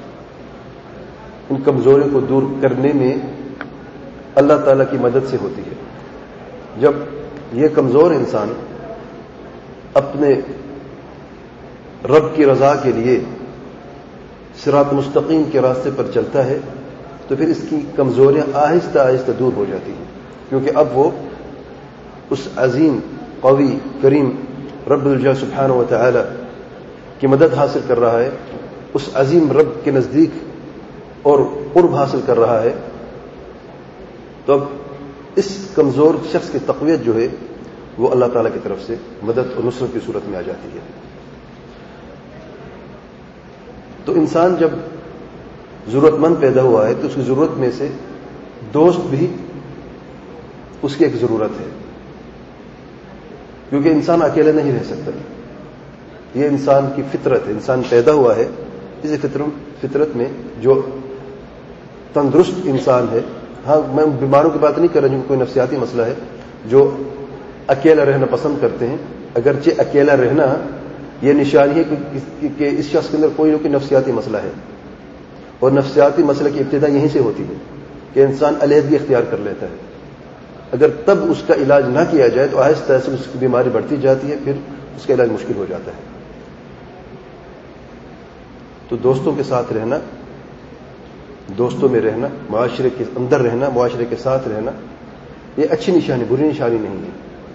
ان کمزوریوں کو دور کرنے میں اللہ تعالی کی مدد سے ہوتی ہے۔ جب یہ کمزور انسان اپنے رب کی رضا کے لیے صراط مستقیم کے راستے پر چلتا ہے تو پھر اس کی کمزوریاں آہستہ آہستہ دور ہو جاتی ہیں، کیونکہ اب وہ اس عظیم قوی کریم رب الجلال سبحانہ و تعالی کی مدد حاصل کر رہا ہے، اس عظیم رب کے نزدیک اور قرب حاصل کر رہا ہے، تو اب اس کمزور شخص کی تقویت جو ہے وہ اللہ تعالیٰ کی طرف سے مدد اور نصرت کی صورت میں آ جاتی ہے۔ تو انسان جب ضرورت مند پیدا ہوا ہے تو اس کی ضرورت میں سے دوست بھی اس کی ایک ضرورت ہے، کیونکہ انسان اکیلے نہیں رہ سکتا۔ یہ انسان کی فطرت ہے، انسان پیدا ہوا ہے اسی فطرت میں جو تندرست انسان ہے، ہاں میں بیماروں کی بات نہیں کر رہا جن کو کوئی نفسیاتی مسئلہ ہے، جو اکیلا رہنا پسند کرتے ہیں، اگرچہ اکیلا رہنا یہ نشانی ہے کہ اس شخص کے اندر کوئی نہ کوئی نفسیاتی مسئلہ ہے، اور نفسیاتی مسئلہ کی ابتدا یہیں سے ہوتی ہے کہ انسان علیحدگی اختیار کر لیتا ہے۔ اگر تب اس کا علاج نہ کیا جائے تو آہستہ آہستہ اس کی بیماری بڑھتی جاتی ہے، پھر اس کا علاج مشکل ہو جاتا ہے۔ تو دوستوں کے ساتھ رہنا، دوستوں میں رہنا، معاشرے کے اندر رہنا، معاشرے کے ساتھ رہنا، یہ اچھی نشانی، بری نشانی نہیں ہے۔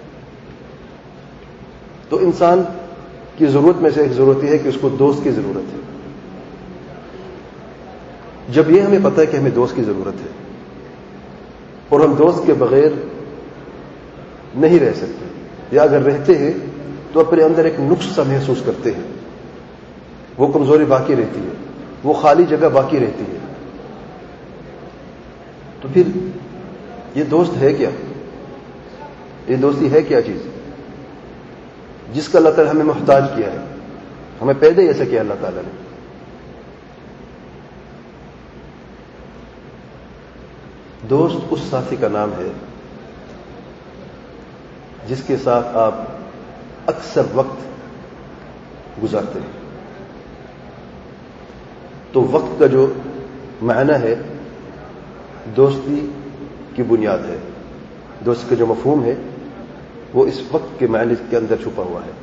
تو انسان کی ضرورت میں سے ایک ضرورت یہ ہے کہ اس کو دوست کی ضرورت ہے۔ جب یہ ہمیں پتہ ہے کہ ہمیں دوست کی ضرورت ہے اور ہم دوست کے بغیر نہیں رہ سکتے، یا اگر رہتے ہیں تو اپنے اندر ایک نقص سا محسوس کرتے ہیں، وہ کمزوری باقی رہتی ہے، وہ خالی جگہ باقی رہتی ہے، تو پھر یہ دوست ہے کیا؟ یہ دوستی ہے کیا چیز جس کا اللہ تعالیٰ ہمیں محتاج کیا ہے؟ ہمیں پیدا ہی ایسا کیا اللہ تعالیٰ نے۔ دوست اس ساتھی کا نام ہے جس کے ساتھ آپ اکثر وقت گزارتے ہیں۔ تو وقت کا جو معنی ہے دوستی کی بنیاد ہے، دوست کا جو مفہوم ہے وہ اس وقت کے معنی کے اندر چھپا ہوا ہے۔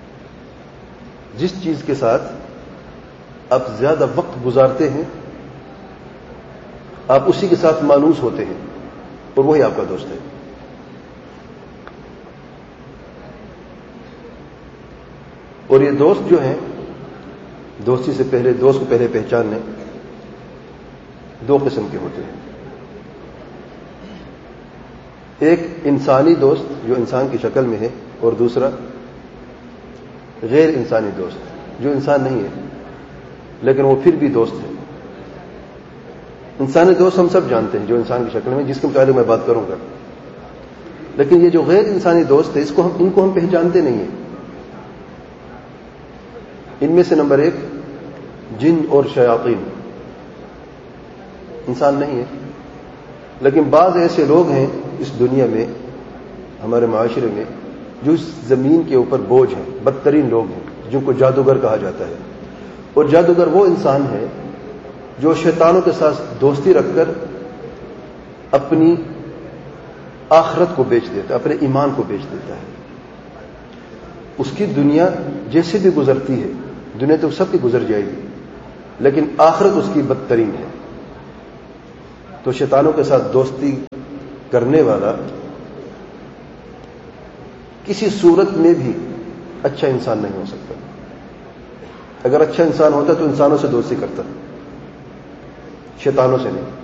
جس چیز کے ساتھ آپ زیادہ وقت گزارتے ہیں آپ اسی کے ساتھ مانوس ہوتے ہیں، اور وہی آپ کا دوست ہے۔ اور یہ دوست جو ہیں، دوستی سے پہلے دوست کو پہلے پہچاننے دو قسم کے ہوتے ہیں۔ ایک انسانی دوست جو انسان کی شکل میں ہے، اور دوسرا غیر انسانی دوست جو انسان نہیں ہے لیکن وہ پھر بھی دوست ہے۔ انسانی دوست ہم سب جانتے ہیں جو انسان کی شکل میں، جس کے متعلق میں بات کروں گا، لیکن یہ جو غیر انسانی دوست ہے اس کو ہم ان کو ہم پہچانتے نہیں ہیں۔ ان میں سے نمبر ایک جن اور شیاطین، انسان نہیں ہے لیکن بعض ایسے لوگ ہیں اس دنیا میں، ہمارے معاشرے میں، جو اس زمین کے اوپر بوجھ ہیں، بدترین لوگ ہیں، جن کو جادوگر کہا جاتا ہے۔ اور جادوگر وہ انسان ہے جو شیطانوں کے ساتھ دوستی رکھ کر اپنی آخرت کو بیچ دیتا ہے، اپنے ایمان کو بیچ دیتا ہے۔ اس کی دنیا جیسے بھی گزرتی ہے، دنیا تو سب کی گزر جائے گی، لیکن آخرت اس کی بدترین ہے۔ تو شیطانوں کے ساتھ دوستی کرنے والا کسی صورت میں بھی اچھا انسان نہیں ہو سکتا. اگر اچھا انسان ہوتا تو انسانوں سے دوستی کرتا, شیطانوں سے نہیں.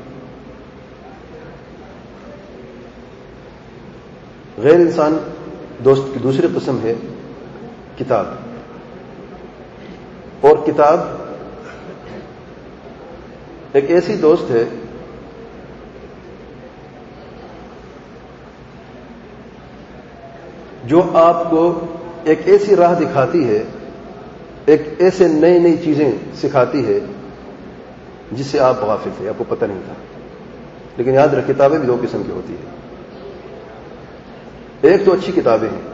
غیر انسان دوست کی دوسری قسم ہے کتاب. اور کتاب ایک ایسی دوست ہے جو آپ کو ایک ایسی راہ دکھاتی ہے, ایک ایسے نئی نئی چیزیں سکھاتی ہے جس سے آپ غافل تھے, آپ کو پتہ نہیں تھا. لیکن یاد رکھ, کتابیں بھی دو قسم کی ہوتی ہیں. ایک تو اچھی کتابیں ہیں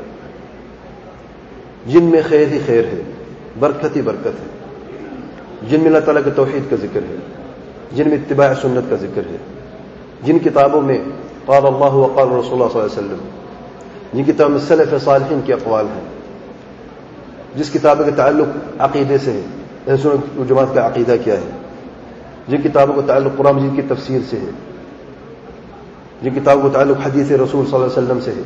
جن میں خیر ہی خیر ہے, برکت ہی برکت ہے, جن میں اللہ تعالیٰ کے توحید کا ذکر ہے, جن میں اتباع سنت کا ذکر ہے, جن کتابوں میں قال اللہ وقال رسول اللہ صلی اللہ علیہ وسلم, جن کتابوں میں سلف صالحین کے اقوال ہیں, جس کتابوں کا تعلق عقیدے سے ہے, اہل سنت والجماعت کا عقیدہ کیا ہے, جن کتابوں کا تعلق قرآن مجید کی تفسیر سے ہے, جن کتابوں کا تعلق حدیث رسول صلی اللہ علیہ وسلم سے ہے,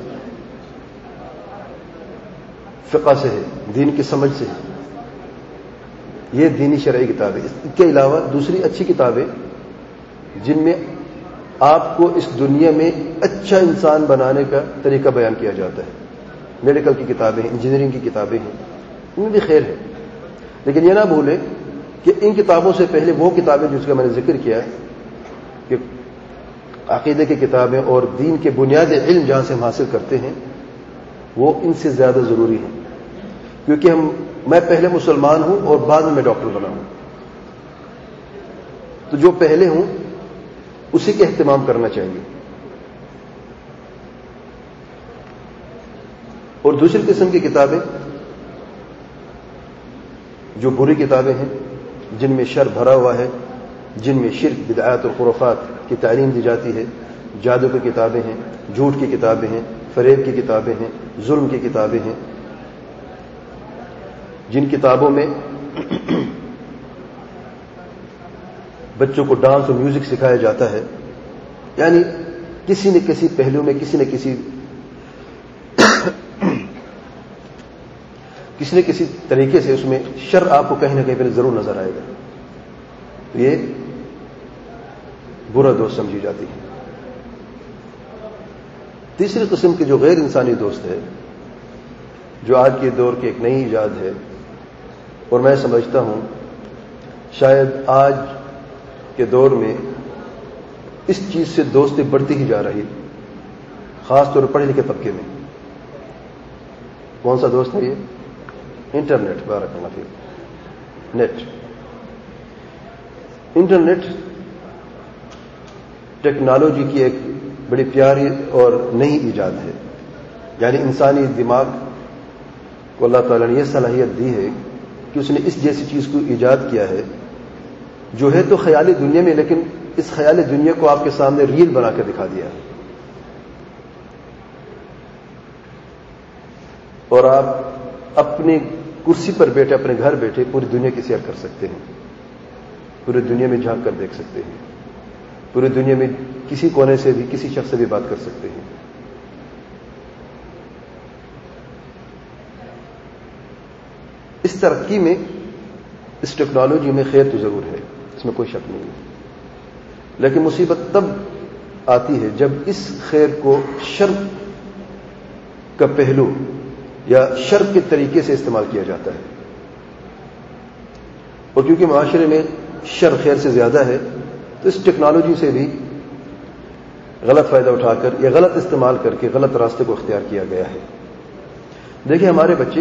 فقہ سے ہے, دین کی سمجھ سے ہے. یہ دینی شرعی کتابیں. اس کے علاوہ دوسری اچھی کتابیں جن میں آپ کو اس دنیا میں اچھا انسان بنانے کا طریقہ بیان کیا جاتا ہے. میڈیکل کی کتابیں ہیں, انجینئرنگ کی کتابیں ہیں, ان میں بھی خیر ہے. لیکن یہ نہ بھولیں کہ ان کتابوں سے پہلے وہ کتابیں جس کا میں نے ذکر کیا کہ عقیدے کی کتابیں اور دین کے بنیادی علم جہاں سے ہم حاصل کرتے ہیں وہ ان سے زیادہ ضروری ہے. کیونکہ ہم میں پہلے مسلمان ہوں اور بعد میں میں ڈاکٹر بنا ہوں, تو جو پہلے ہوں اسی کا اہتمام کرنا چاہیے. اور دوسری قسم کی کتابیں جو بری کتابیں ہیں, جن میں شر بھرا ہوا ہے, جن میں شرک, بدعات اور خرافات کی تعلیم دی جاتی ہے, جادو کی کتابیں ہیں, جھوٹ کی کتابیں ہیں, فریب کی کتابیں ہیں, ظلم کی کتابیں ہیں, جن کتابوں میں بچوں کو ڈانس اور میوزک سکھایا جاتا ہے. یعنی کسی نہ کسی پہلو میں کسی نہ کسی کسی نہ کسی طریقے سے اس میں شر آپ کو کہیں نہ کہیں پہ ضرور نظر آئے گا. یہ برا دوست سمجھی جاتی ہے. تیسری قسم کی جو غیر انسانی دوست ہے, جو آج کے دور کی ایک نئی ایجاد ہے, اور میں سمجھتا ہوں شاید آج کے دور میں اس چیز سے دوستی بڑھتی ہی جا رہی, خاص طور پر پڑھے لکھے طبقے میں. کون سا دوست ہے یہ؟ انٹرنیٹ. بارک اللہ فیک. نیٹ. انٹرنیٹ ٹیکنالوجی کی ایک بڑی پیاری اور نئی ایجاد ہے. یعنی انسانی دماغ کو اللہ تعالیٰ نے یہ صلاحیت دی ہے کہ اس نے اس جیسی چیز کو ایجاد کیا ہے جو ہے تو خیالی دنیا میں, لیکن اس خیالی دنیا کو آپ کے سامنے ریل بنا کر دکھا دیا ہے. اور آپ اپنی کرسی پر بیٹھے, اپنے گھر بیٹھے پوری دنیا کی سیر کر سکتے ہیں, پوری دنیا میں جھانک کر دیکھ سکتے ہیں, پوری دنیا میں کسی کونے سے بھی کسی شخص سے بھی بات کر سکتے ہیں. اس ترقی میں, اس ٹیکنالوجی میں خیر تو ضرور ہے, اس میں کوئی شک نہیں ہے. لیکن مصیبت تب آتی ہے جب اس خیر کو شر کا پہلو یا شر کے طریقے سے استعمال کیا جاتا ہے. اور کیونکہ معاشرے میں شر خیر سے زیادہ ہے تو اس ٹیکنالوجی سے بھی غلط فائدہ اٹھا کر یا غلط استعمال کر کے غلط راستے کو اختیار کیا گیا ہے. دیکھیں ہمارے بچے,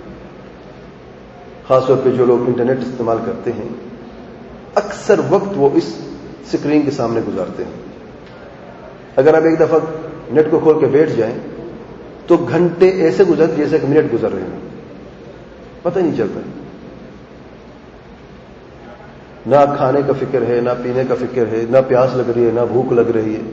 خاص طور پہ جو لوگ انٹرنیٹ استعمال کرتے ہیں, اکثر وقت وہ اس اسکرین کے سامنے گزارتے ہیں. اگر آپ ایک دفعہ نیٹ کو کھول کے بیٹھ جائیں تو گھنٹے ایسے گزر جیسے کہ منٹ گزر رہے ہیں, پتہ نہیں چلتا. نہ کھانے کا فکر ہے, نہ پینے کا فکر ہے, نہ پیاس لگ رہی ہے, نہ بھوک لگ رہی ہے.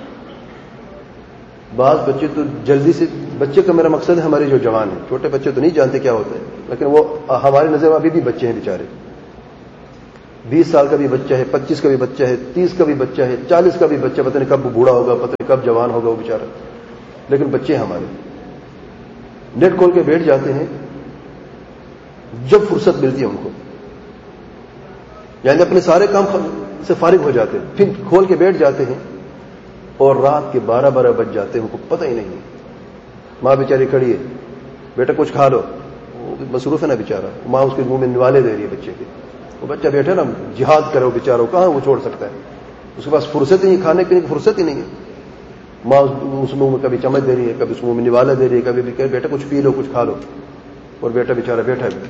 بعض بچے تو جلدی سے, بچے کا میرا مقصد ہے ہمارے جو جوان ہیں, چھوٹے بچے تو نہیں جانتے کیا ہوتا ہے, لیکن وہ ہماری نظر میں ابھی بھی بچے ہیں بیچارے, بیس سال کا بھی بچہ ہے، پچیس کا بھی بچہ ہے، تیس کا بھی بچہ ہے، چالیس کا بھی بچہ، پتہ نہیں کب وہ بوڑھا ہوگا، پتہ نہیں کب جوان ہوگا وہ بیچارہ، لیکن بچے ہمارے نیٹ کھول کے بیٹھ جاتے ہیں جب فرصت ملتی ہے ان کو، یعنی اپنے سارے کام سے فارغ ہو جاتے ہیں، پھر کھول کے بیٹھ جاتے ہیں اور رات کے بارہ بارہ بج جاتے ہیں، ان کو پتہ ہی نہیں۔ ماں بیچاری کھڑی ہے، بیٹا کچھ کھا لو، وہ مصروف ہے نا بیچارہ، ماں اس کے منہ میں نوالے دے رہی ہے بچے کے، وہ بچہ بیٹھا نا جہاد کرو بیچارہ، کہاں وہ چھوڑ سکتا ہے، اس کے پاس فرصت ہی نہیں، کھانے پینے کی فرصت ہی نہیں ہے۔ ماں اس منہ میں کبھی چمچ دے رہی ہے، کبھی اس منہ میں نوالا دے رہی ہے، کبھی بھی کہ بیٹا کچھ پی لو، کچھ کھا لو، اور بیٹا بیچارہ بیٹھا ہے۔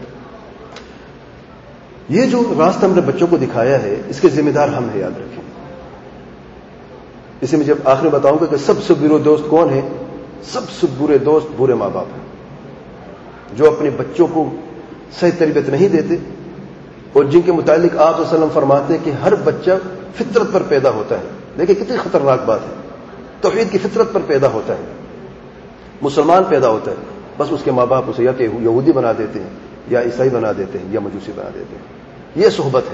یہ جو راستہ ہم نے بچوں کو دکھایا ہے، اس کے ذمہ دار ہم ہیں، یاد رکھیں۔ اسے میں جب آخر میں بتاؤں گا کہ سب سے برے دوست کون ہیں، سب سے برے دوست برے ماں باپ ہیں، جو اپنے بچوں کو صحیح تربیت نہیں دیتے، اور جن کے متعلق آپ صلی اللہ علیہ وسلم فرماتے ہیں کہ ہر بچہ فطرت پر پیدا ہوتا ہے۔ دیکھیں کتنی خطرناک بات ہے، توحید کی فطرت پر پیدا ہوتا ہے، مسلمان پیدا ہوتا ہے، بس اس کے ماں باپ اسے یا کہ یہودی بنا دیتے ہیں، یا عیسائی بنا دیتے ہیں، یا مجوسی بنا دیتے ہیں۔ یہ صحبت ہے،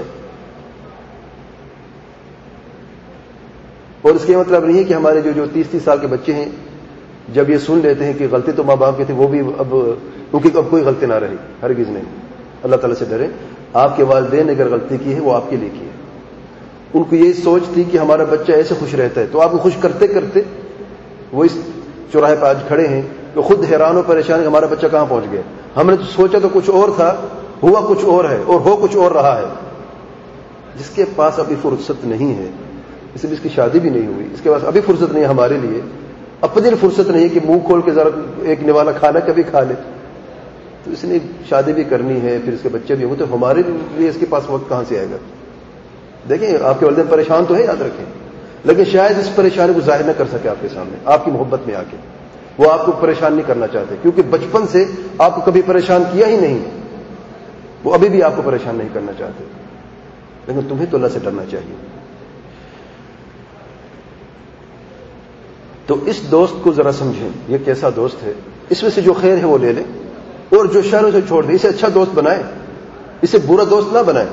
اور اس کا مطلب نہیں ہے کہ ہمارے جو جو تیس تیس سال کے بچے ہیں جب یہ سن لیتے ہیں کہ غلطی تو ماں باپ کی تھی، وہ بھی اب کیونکہ اب کوئی غلطی نہ رہی، ہرگز نہیں۔ اللہ تعالیٰ سے ڈریں، آپ کے والدین نے اگر غلطی کی ہے وہ آپ کے لیے کی ہے۔ ان کو یہ سوچ تھی کہ ہمارا بچہ ایسے خوش رہتا ہے، تو آپ کو خوش کرتے کرتے وہ اس چوراہے پہ آج کھڑے ہیں کہ خود حیران و پریشان کہ ہمارا بچہ کہاں پہنچ گیا، ہم نے تو سوچا تو کچھ اور تھا، ہوا کچھ اور ہے، اور ہو کچھ اور رہا ہے۔ جس کے پاس ابھی فرصت نہیں ہے، اس لیے اس کی شادی بھی نہیں ہوئی، اس کے پاس ابھی فرصت نہیں ہے ہمارے لیے، اپنے لیے فرصت نہیں ہے کہ منہ کھول کے ذرا ایک نوالا کھانا کبھی کھا لے، تو اس نے شادی بھی کرنی ہے، پھر اس کے بچے بھی ہوں، تو ہمارے لیے اس کے پاس وقت کہاں سے آئے گا؟ دیکھیں آپ کے والدین پریشان تو ہے، یاد رکھیں، لیکن شاید اس پریشانی کو ظاہر نہ کر سکے آپ کے سامنے، آپ کی محبت میں آ کے وہ آپ کو پریشان نہیں کرنا چاہتے، کیونکہ بچپن سے آپ کو کبھی پریشان کیا ہی نہیں، وہ ابھی بھی آپ کو پریشان نہیں کرنا چاہتے، لیکن تمہیں تو اللہ سے ڈرنا چاہیے۔ تو اس دوست کو ذرا سمجھیں، یہ کیسا دوست ہے، اس میں سے جو خیر ہے وہ لے لیں، اور جو شر اسے چھوڑ دیں، اسے اچھا دوست بنائیں، اسے برا دوست نہ بنائیں،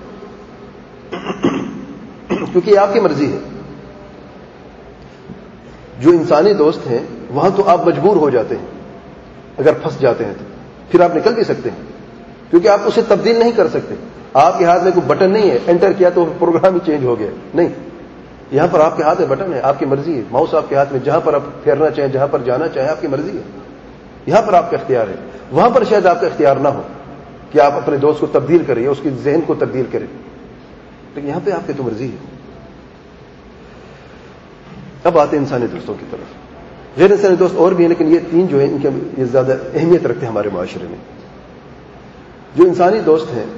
کیونکہ یہ آپ کی مرضی ہے۔ جو انسانی دوست ہیں وہاں تو آپ مجبور ہو جاتے ہیں، اگر پھنس جاتے ہیں تو پھر آپ نکل بھی سکتے ہیں، کیونکہ آپ اسے تبدیل نہیں کر سکتے، آپ کے ہاتھ میں کوئی بٹن نہیں ہے، انٹر کیا تو پروگرام ہی چینج ہو گیا، نہیں، یہاں پر آپ کے ہاتھ میں بٹن ہے، آپ کی مرضی ہے، ماؤس آپ کے ہاتھ میں، جہاں پر آپ پھیرنا چاہیں، جہاں پر جانا چاہیں، آپ کی مرضی ہے، یہاں پر آپ کا اختیار ہے، وہاں پر شاید آپ کا اختیار نہ ہو کہ آپ اپنے دوست کو تبدیل کریں یا اس کے ذہن کو تبدیل کریں، لیکن یہاں پہ آپ کی تو مرضی ہے۔ اب آتے ہیں انسانی دوستوں کی طرف۔ غیر انسانی دوست اور بھی ہیں، لیکن یہ تین جو ہیں ان کی یہ زیادہ اہمیت رکھتے ہیں ہمارے معاشرے میں۔ جو انسانی دوست ہیں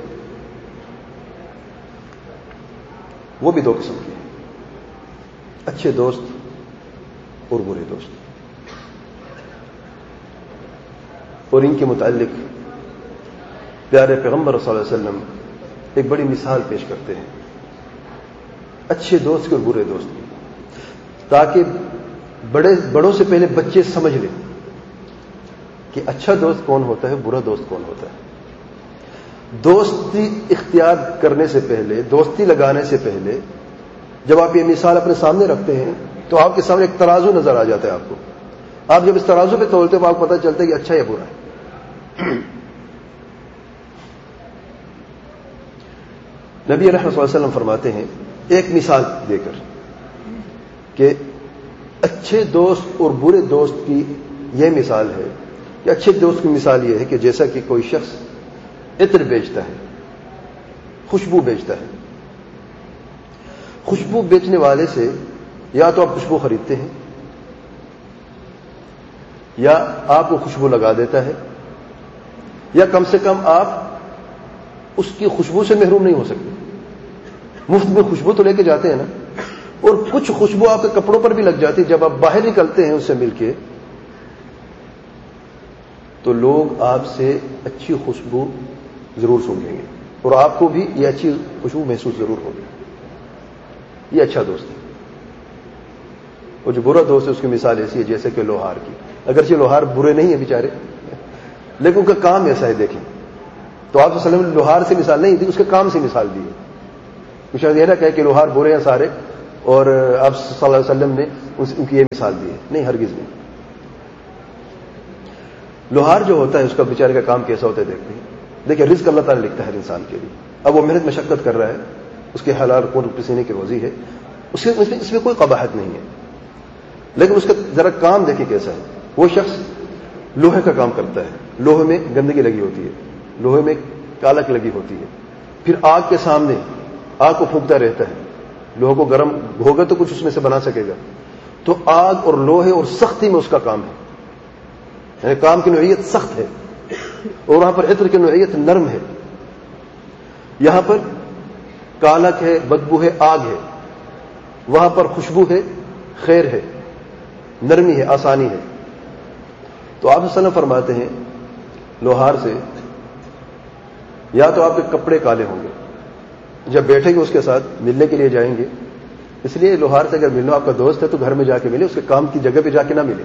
وہ بھی دو قسم کے ہیں، اچھے دوست اور برے دوست، اور ان کے متعلق پیارے پیغمبر صلی اللہ علیہ وسلم ایک بڑی مثال پیش کرتے ہیں، اچھے دوست کے اور برے دوست کی، تاکہ بڑے بڑوں سے پہلے بچے سمجھ لیں کہ اچھا دوست کون ہوتا ہے، برا دوست کون ہوتا ہے۔ دوستی اختیار کرنے سے پہلے، دوستی لگانے سے پہلے جب آپ یہ مثال اپنے سامنے رکھتے ہیں تو آپ کے سامنے ایک ترازو نظر آ جاتا ہے آپ کو، آپ جب اس ترازو پہ تولتے ہو آپ کو پتہ چلتا ہے کہ اچھا یا برا ہے۔ نبی رحمۃ اللہ علیہ وسلم فرماتے ہیں ایک مثال دے کر کہ اچھے دوست اور برے دوست کی یہ مثال ہے کہ اچھے دوست کی مثال یہ ہے کہ جیسا کہ کوئی شخص عطر بیچتا ہے، خوشبو بیچتا ہے، خوشبو بیچنے والے سے یا تو آپ خوشبو خریدتے ہیں یا آپ کو خوشبو لگا دیتا ہے، یا کم سے کم آپ اس کی خوشبو سے محروم نہیں ہو سکتے، مفت میں خوشبو تو لے کے جاتے ہیں نا، اور کچھ خوشبو آپ کے کپڑوں پر بھی لگ جاتی ہے، جب آپ باہر نکلتے ہیں اس سے مل کے تو لوگ آپ سے اچھی خوشبو ضرور سونگیں گے، اور آپ کو بھی یہ اچھی خوشبو محسوس ضرور ہوگی۔ یہ اچھا دوست ہے۔ اور جو برا دوست ہے اس کی مثال ایسی ہے جیسے کہ لوہار کی، اگرچہ لوہار برے نہیں ہیں بیچارے، لیکن ان کا کام ایسا ہے، دیکھیں تو آپ صلی اللہ علیہ وسلم نے لوہار سے مثال نہیں دی، اس کے کام سے مثال دی ہے شاید یہ نہ کہے کہ لوہار برے ہیں سارے اور آپ صلی اللہ علیہ وسلم نے ان کی یہ مثال دی ہے. نہیں، ہرگز نہیں. لوہار جو ہوتا ہے اس کا بیچارے کا کام کیسا ہوتا ہے دیکھتے ہیں. دیکھیں، رزق اللہ تعالیٰ لکھتا ہے ہر انسان کے لیے. اب وہ محنت مشقت کر رہا ہے، اس کے حلال قوت پسینے کی روزی ہے، اس میں اس میں کوئی قباحت نہیں ہے. لیکن اس کا ذرا کام دیکھیں کیسا ہے. وہ شخص لوہے کا کام کرتا ہے، لوہے میں گندگی لگی ہوتی ہے، لوہے میں کالک لگی ہوتی ہے، پھر آگ کے سامنے آگ کو پھونکتا رہتا ہے. لوہے کو گرم ہوگا تو کچھ اس میں سے بنا سکے گا. تو آگ اور لوہے اور سختی میں اس کا کام ہے، یعنی کام کی نوعیت سخت ہے، اور وہاں پر عطر کی نوعیت نرم ہے. یہاں پر کالک ہے، بدبو ہے، آگ ہے. وہاں پر خوشبو ہے، خیر ہے، نرمی ہے، آسانی ہے. تو آپ صلی اللہ علیہ وسلم فرماتے ہیں لوہار سے، یا تو آپ کے کپڑے کالے ہوں گے، جب بیٹھیں گے اس کے ساتھ ملنے کے لیے جائیں گے. اس لیے لوہار سے اگر ملنا آپ کا دوست ہے تو گھر میں جا کے ملے، اس کے کام کی جگہ پہ جا کے نہ ملے.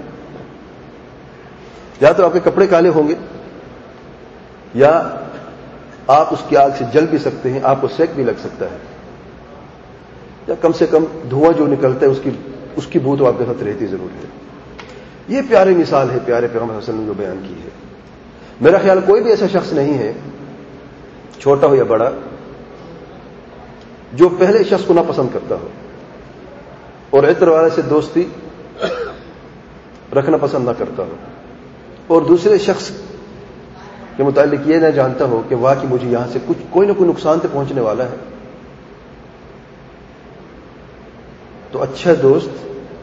یا تو آپ کے کپڑے کالے ہوں گے، یا آپ اس کی آگ سے جل بھی سکتے ہیں، آپ کو سیک بھی لگ سکتا ہے، یا کم سے کم دھواں جو نکلتا ہے اس کی اس کی بو تو آپ کے ساتھ رہتی ضرور ہے. یہ پیاری مثال ہے پیارے پیغمبر صلی اللہ علیہ وسلم نے جو بیان کی ہے. میرا خیال کوئی بھی ایسا شخص نہیں ہے، چھوٹا ہو یا بڑا، جو پہلے شخص کو نہ پسند کرتا ہو اور عطر والے سے دوستی رکھنا پسند نہ کرتا ہو، اور دوسرے شخص کے متعلق یہ نہ جانتا ہو کہ واقعی مجھے یہاں سے کچھ کوئی نہ کوئی نقصان تو پہنچنے والا ہے. تو اچھا دوست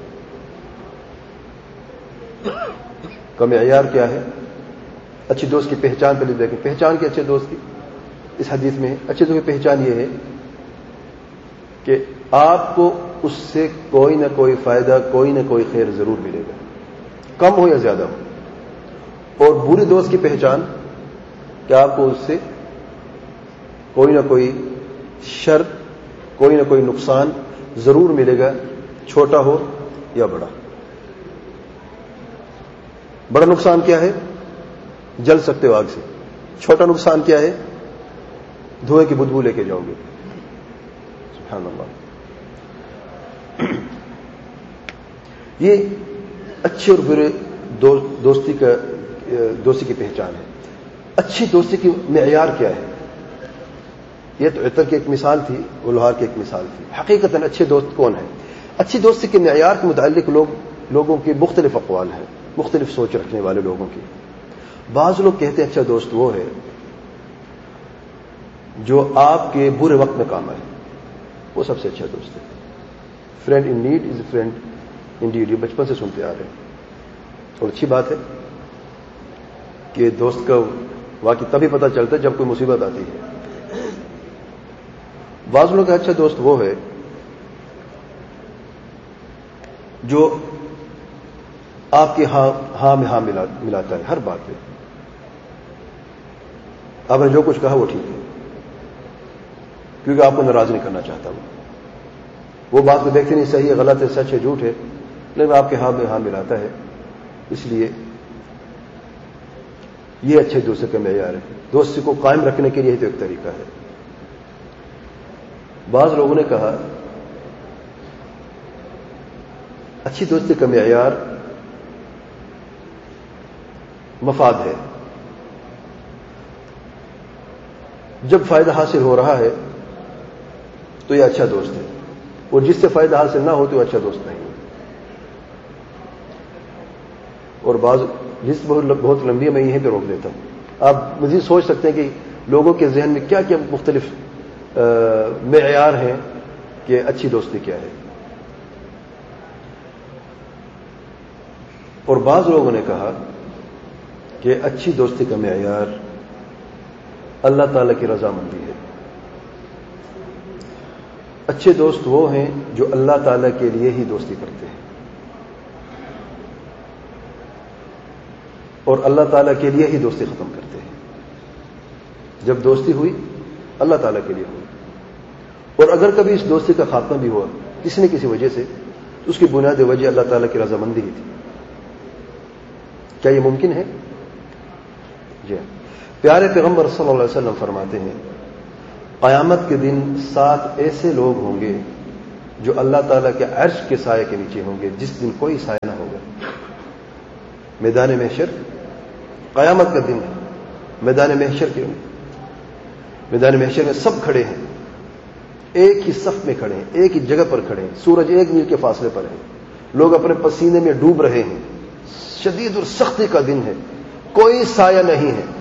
کا معیار کیا ہے؟ اچھے دوست کی پہچان پہلے دیکھیں. پہچان کی اچھے دوست کی اس حدیث میں اچھے دوست کی پہچان یہ ہے کہ آپ کو اس سے کوئی نہ کوئی فائدہ، کوئی نہ کوئی خیر ضرور ملے گا، کم ہو یا زیادہ ہو. اور برے دوست کی پہچان کہ آپ کو اس سے کوئی نہ کوئی شر، کوئی نہ کوئی نقصان ضرور ملے گا، چھوٹا ہو یا بڑا. بڑا نقصان کیا ہے؟ جل سکتے ہو آگ سے. چھوٹا نقصان کیا ہے؟ دھوئے کی بدبو لے کے جاؤ گے. سبحان اللہ. یہ اچھے اور برے دوستی کا دوستی کی پہچان ہے. اچھی دوستی کی معیار کیا ہے؟ یہ تو عطر کی ایک مثال تھی، وہ لوہار کی ایک مثال تھی. حقیقتاً اچھے دوست کون ہیں؟ اچھی دوستی کے معیار کے متعلق لوگ لوگوں کی مختلف اقوال ہیں، مختلف سوچ رکھنے والے لوگوں کی. بعض لوگ کہتے ہیں اچھا دوست وہ ہے جو آپ کے برے وقت میں کام آئے، وہ سب سے اچھا دوست ہے. Friend in need is a friend in dead. یہ بچپن سے سنتے آ رہے ہیں، اور اچھی بات ہے کہ دوست کا واقعی تبھی پتہ چلتا ہے جب کوئی مصیبت آتی ہے. بعض لوگ کا اچھا دوست وہ ہے جو آپ کے ہاں ہاں میں ہاں ملا ملاتا ہے ہر بات پہ. آپ نے جو کچھ کہا وہ ٹھیک ہے، کیونکہ آپ کو ناراض نہیں کرنا چاہتا. وہ وہ بات کو دیکھتے نہیں صحیح ہے، غلط ہے، سچ ہے، جھوٹ ہے، لیکن آپ کے ہاں میں ہاں ملاتا ہے. اس لیے یہ اچھے دوستی کا معیار ہے. دوستی کو قائم رکھنے کے لیے تو ایک طریقہ ہے. بعض لوگوں نے کہا اچھی دوستی کا معیار مفاد ہے. جب فائدہ حاصل ہو رہا ہے تو یہ اچھا دوست ہے، اور جس سے فائدہ حاصل نہ ہو تو یہ اچھا دوست نہیں ہے. اور بعض لسٹ بہت بہت لمبی ہے، میں یہیں پہ روک دیتا ہوں. آپ مزید سوچ سکتے ہیں کہ لوگوں کے ذہن میں کیا کیا مختلف معیار ہیں کہ اچھی دوستی کیا ہے. اور بعض لوگوں نے کہا کہ اچھی دوستی کا معیار اللہ تعالی کی رضامندی ہے. اچھے دوست وہ ہیں جو اللہ تعالی کے لیے ہی دوستی کرتے ہیں، اور اللہ تعالیٰ کے لیے ہی دوستی ختم کرتے ہیں. جب دوستی ہوئی اللہ تعالیٰ کے لیے ہوئی، اور اگر کبھی اس دوستی کا خاتمہ بھی ہوا کسی نہ کسی وجہ سے تو اس کی بنیادی وجہ اللہ تعالیٰ کی رضامندی ہی تھی. کیا یہ ممکن ہے؟ جی. پیارے پیغمبر صلی اللہ علیہ وسلم فرماتے ہیں قیامت کے دن سات ایسے لوگ ہوں گے جو اللہ تعالیٰ کے عرش کے سائے کے نیچے ہوں گے، جس دن کوئی سایہ نہ ہوگا۔ میدان محشر، قیامت کا دن ہے، میدان محشر کے میدان محشر میں سب کھڑے ہیں، ایک ہی صف میں کھڑے ہیں، ایک ہی جگہ پر کھڑے ہیں، سورج ایک میل کے فاصلے پر ہے، لوگ اپنے پسینے میں ڈوب رہے ہیں، شدید اور سختی کا دن ہے، کوئی سایہ نہیں ہے،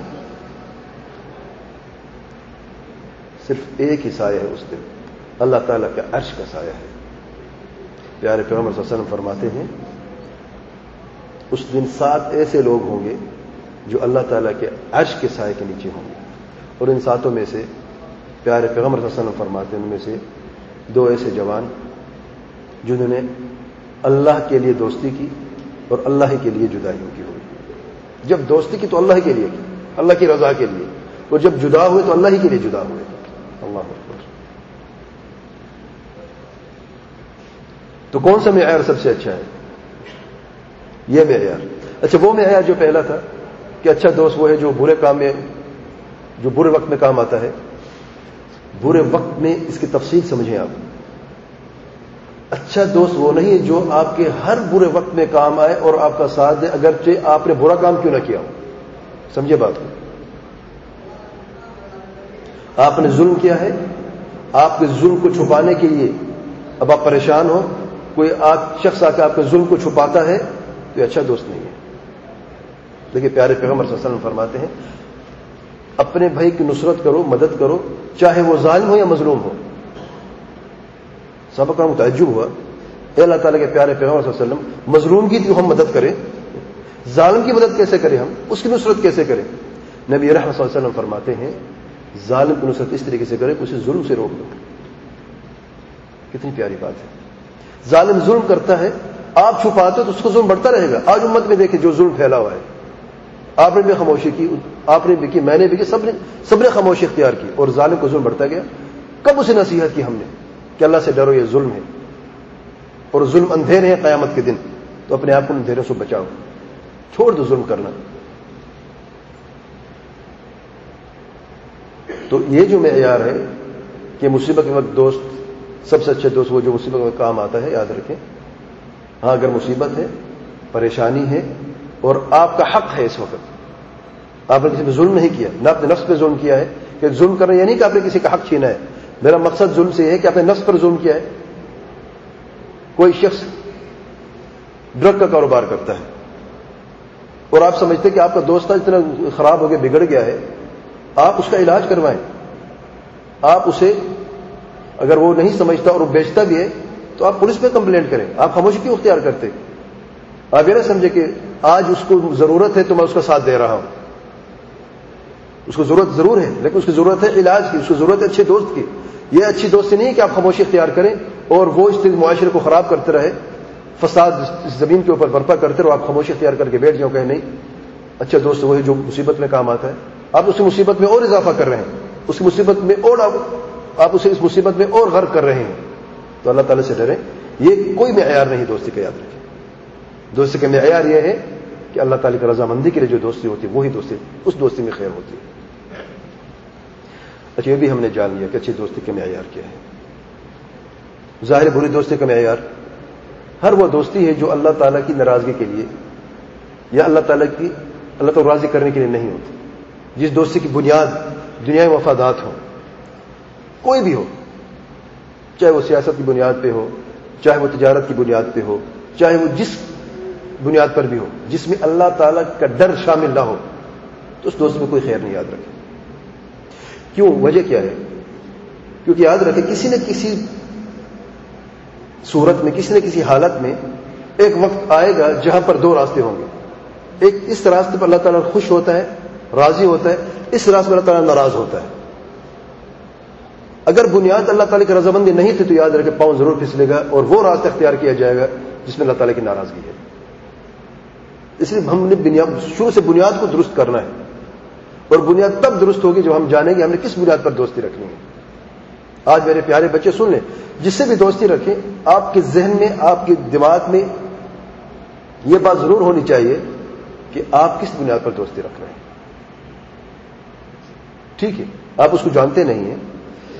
صرف ایک ہی سایہ ہے اس دن، اللہ تعالیٰ کا عرش کا سایہ ہے۔ پیارے پیغمبر صلی اللہ علیہ وسلم فرماتے ہیں اس دن سات ایسے لوگ ہوں گے جو اللہ تعالیٰ کے عرش کے سائے کے نیچے ہوں گے، اور ان ساتوں میں سے پیارے پیغمبر صلی اللہ علیہ وسلم فرماتے ہیں ان میں سے دو ایسے جوان جنہوں نے اللہ کے لیے دوستی کی اور اللہ کے لیے جدائیوں کی ہوئی۔ جب دوستی کی تو اللہ کے لیے کی، اللہ کی رضا کے لیے، اور جب جدا ہوئے تو اللہ ہی کے لیے جدا ہوئے۔ اللہ اکبر۔ تو کون سا معیار سب سے اچھا ہے؟ یہ معیار اچھا، وہ معیار جو پہلا تھا کہ اچھا دوست وہ ہے جو برے کام میں، جو برے وقت میں کام آتا ہے۔ برے وقت میں اس کی تفصیل سمجھیں آپ۔ اچھا دوست وہ نہیں ہے جو آپ کے ہر برے وقت میں کام آئے اور آپ کا ساتھ دے، اگرچہ آپ نے برا کام کیوں نہ کیا ہو۔ سمجھے بات کو؟ آپ نے ظلم کیا ہے، آپ کے ظلم کو چھپانے کے لیے اب آپ پریشان ہو، کوئی آپ شخص آ کے آپ کے ظلم کو چھپاتا ہے تو یہ اچھا دوست نہیں ہے۔ دیکھیے پیارے پیغمبر صلی اللہ علیہ وسلم فرماتے ہیں اپنے بھائی کی نصرت کرو، مدد کرو، چاہے وہ ظالم ہو یا مظلوم ہو۔ صحابہ کرام متعجب ہوا، اے اللہ تعالیٰ کے پیارے پیغمبر صلی اللہ علیہ وسلم، مظلوم کی تو ہم مدد کریں، ظالم کی مدد کیسے کریں، ہم اس کی نصرت کیسے کریں؟ نبی رحمت صلی اللہ علیہ وسلم فرماتے ہیں ظالم کی نصرت اس طریقے سے کرے کہ اسے ظلم سے روک دو۔ کتنی پیاری بات ہے۔ ظالم ظلم کرتا ہے، آپ چھپاتے تو اس کو ظلم بڑھتا رہے گا۔ آج امت میں دیکھیں جو ظلم پھیلا ہوا ہے، آپ نے بھی خاموشی کی، آپ نے بھی کی، میں نے بھی کی، سب نے سب نے خاموشی اختیار کی، اور ظالم کو ظلم بڑھتا گیا۔ کب اسے نصیحت کی ہم نے کہ اللہ سے ڈرو، یہ ظلم ہے، اور ظلم اندھیرے ہیں قیامت کے دن، تو اپنے آپ کو اندھیروں سے بچاؤ، چھوڑ دو ظلم کرنا۔ تو یہ جو معیار ہے کہ مصیبت کے وقت دوست، سب سے اچھے دوست وہ جو مصیبت کے وقت کام آتا ہے، یاد رکھیں۔ ہاں اگر مصیبت ہے، پریشانی ہے، اور آپ کا حق ہے، اس وقت آپ نے کسی پہ ظلم نہیں کیا، نہ اپنے نفس پہ ظلم کیا ہے، کہ ظلم کرنا یہ نہیں کہ آپ نے کسی کا حق چھینا ہے، میرا مقصد ظلم سے یہ ہے کہ آپ نے نفس پر ظلم کیا ہے۔ کوئی شخص ڈرگ کا کاروبار کرتا ہے اور آپ سمجھتے کہ آپ کا دوست اتنا خراب ہو گیا، بگڑ گیا ہے، آپ اس کا علاج کروائیں، آپ اسے، اگر وہ نہیں سمجھتا اور وہ بیچتا بھی ہے تو آپ پولیس پہ کمپلینٹ کریں۔ آپ خاموشی کیوں اختیار کرتے؟ آپ یہ نہ سمجھے کہ آج اس کو ضرورت ہے تو میں اس کا ساتھ دے رہا ہوں۔ اس کو ضرورت ضرور ہے، لیکن اس کی ضرورت ہے علاج کی، اس کو ضرورت ہے اچھے دوست کی۔ یہ اچھی دوستی نہیں ہے کہ آپ خاموشی اختیار کریں اور وہ اس معاشرے کو خراب کرتے رہے، فساد زمین کے اوپر برپا کرتے رہو، آپ خاموشی اختیار کر کے بیٹھ جاؤ، کہیں نہیں اچھا دوست وہی جو مصیبت میں کام آتا ہے۔ آپ اس مصیبت میں اور اضافہ کر رہے ہیں، اس کی مصیبت میں اور آپ اسے اس مصیبت میں اور غرق کر رہے ہیں۔ تو اللہ تعالیٰ سے ڈریں، یہ کوئی معیار نہیں دوستی کا، یاد رکھیں۔ دوستی کا معیار یہ ہے کہ اللہ تعالیٰ کی رضامندی کے لیے جو دوستی ہوتی ہے وہی دوستی، اس دوستی میں خیر ہوتی ہے۔ اچھا یہ بھی ہم نے جان لیا کہ اچھی دوستی کا معیار کیا ہے۔ ظاہر بری دوستی کا معیار ہر وہ دوستی ہے جو اللہ تعالیٰ کی ناراضگی کے لیے یا اللہ تعالیٰ کی اللہ کو راضی کرنے کے لیے نہیں ہوتی۔ جس دوستی کی بنیاد دنیاوی مفادات ہو، کوئی بھی ہو، چاہے وہ سیاست کی بنیاد پہ ہو، چاہے وہ تجارت کی بنیاد پہ ہو، چاہے وہ جس بنیاد پر بھی ہو، جس میں اللہ تعالیٰ کا ڈر شامل نہ ہو، تو اس دوست میں کوئی خیر نہیں، یاد رکھیں۔ کیوں؟ وجہ کیا ہے؟ کیونکہ یاد رکھیں کسی نہ کسی صورت میں، کسی نہ کسی حالت میں ایک وقت آئے گا جہاں پر دو راستے ہوں گے۔ ایک اس راستے پر اللہ تعالیٰ خوش ہوتا ہے، راضی ہوتا ہے، اس راستے پر اللہ تعالیٰ ناراض ہوتا ہے۔ اگر بنیاد اللہ تعالیٰ کی رضامندی نہیں تھی تو یاد رکھے پاؤں ضرور پھسلے گا اور وہ راستہ اختیار کیا جائے گا جس میں اللہ تعالیٰ کی ناراضگی ہے۔ اس لیے ہم نے شروع سے بنیاد کو درست کرنا ہے، اور بنیاد تب درست ہوگی جب ہم جانیں گے ہم نے کس بنیاد پر دوستی رکھنی ہے۔ آج میرے پیارے بچے سن لیں، جس سے بھی دوستی رکھیں، آپ کے ذہن میں، آپ کے دماغ میں یہ بات ضرور ہونی چاہیے کہ آپ کس بنیاد پر دوستی رکھ رہے ہیں۔ ٹھیک ہے، آپ اس کو جانتے نہیں ہیں،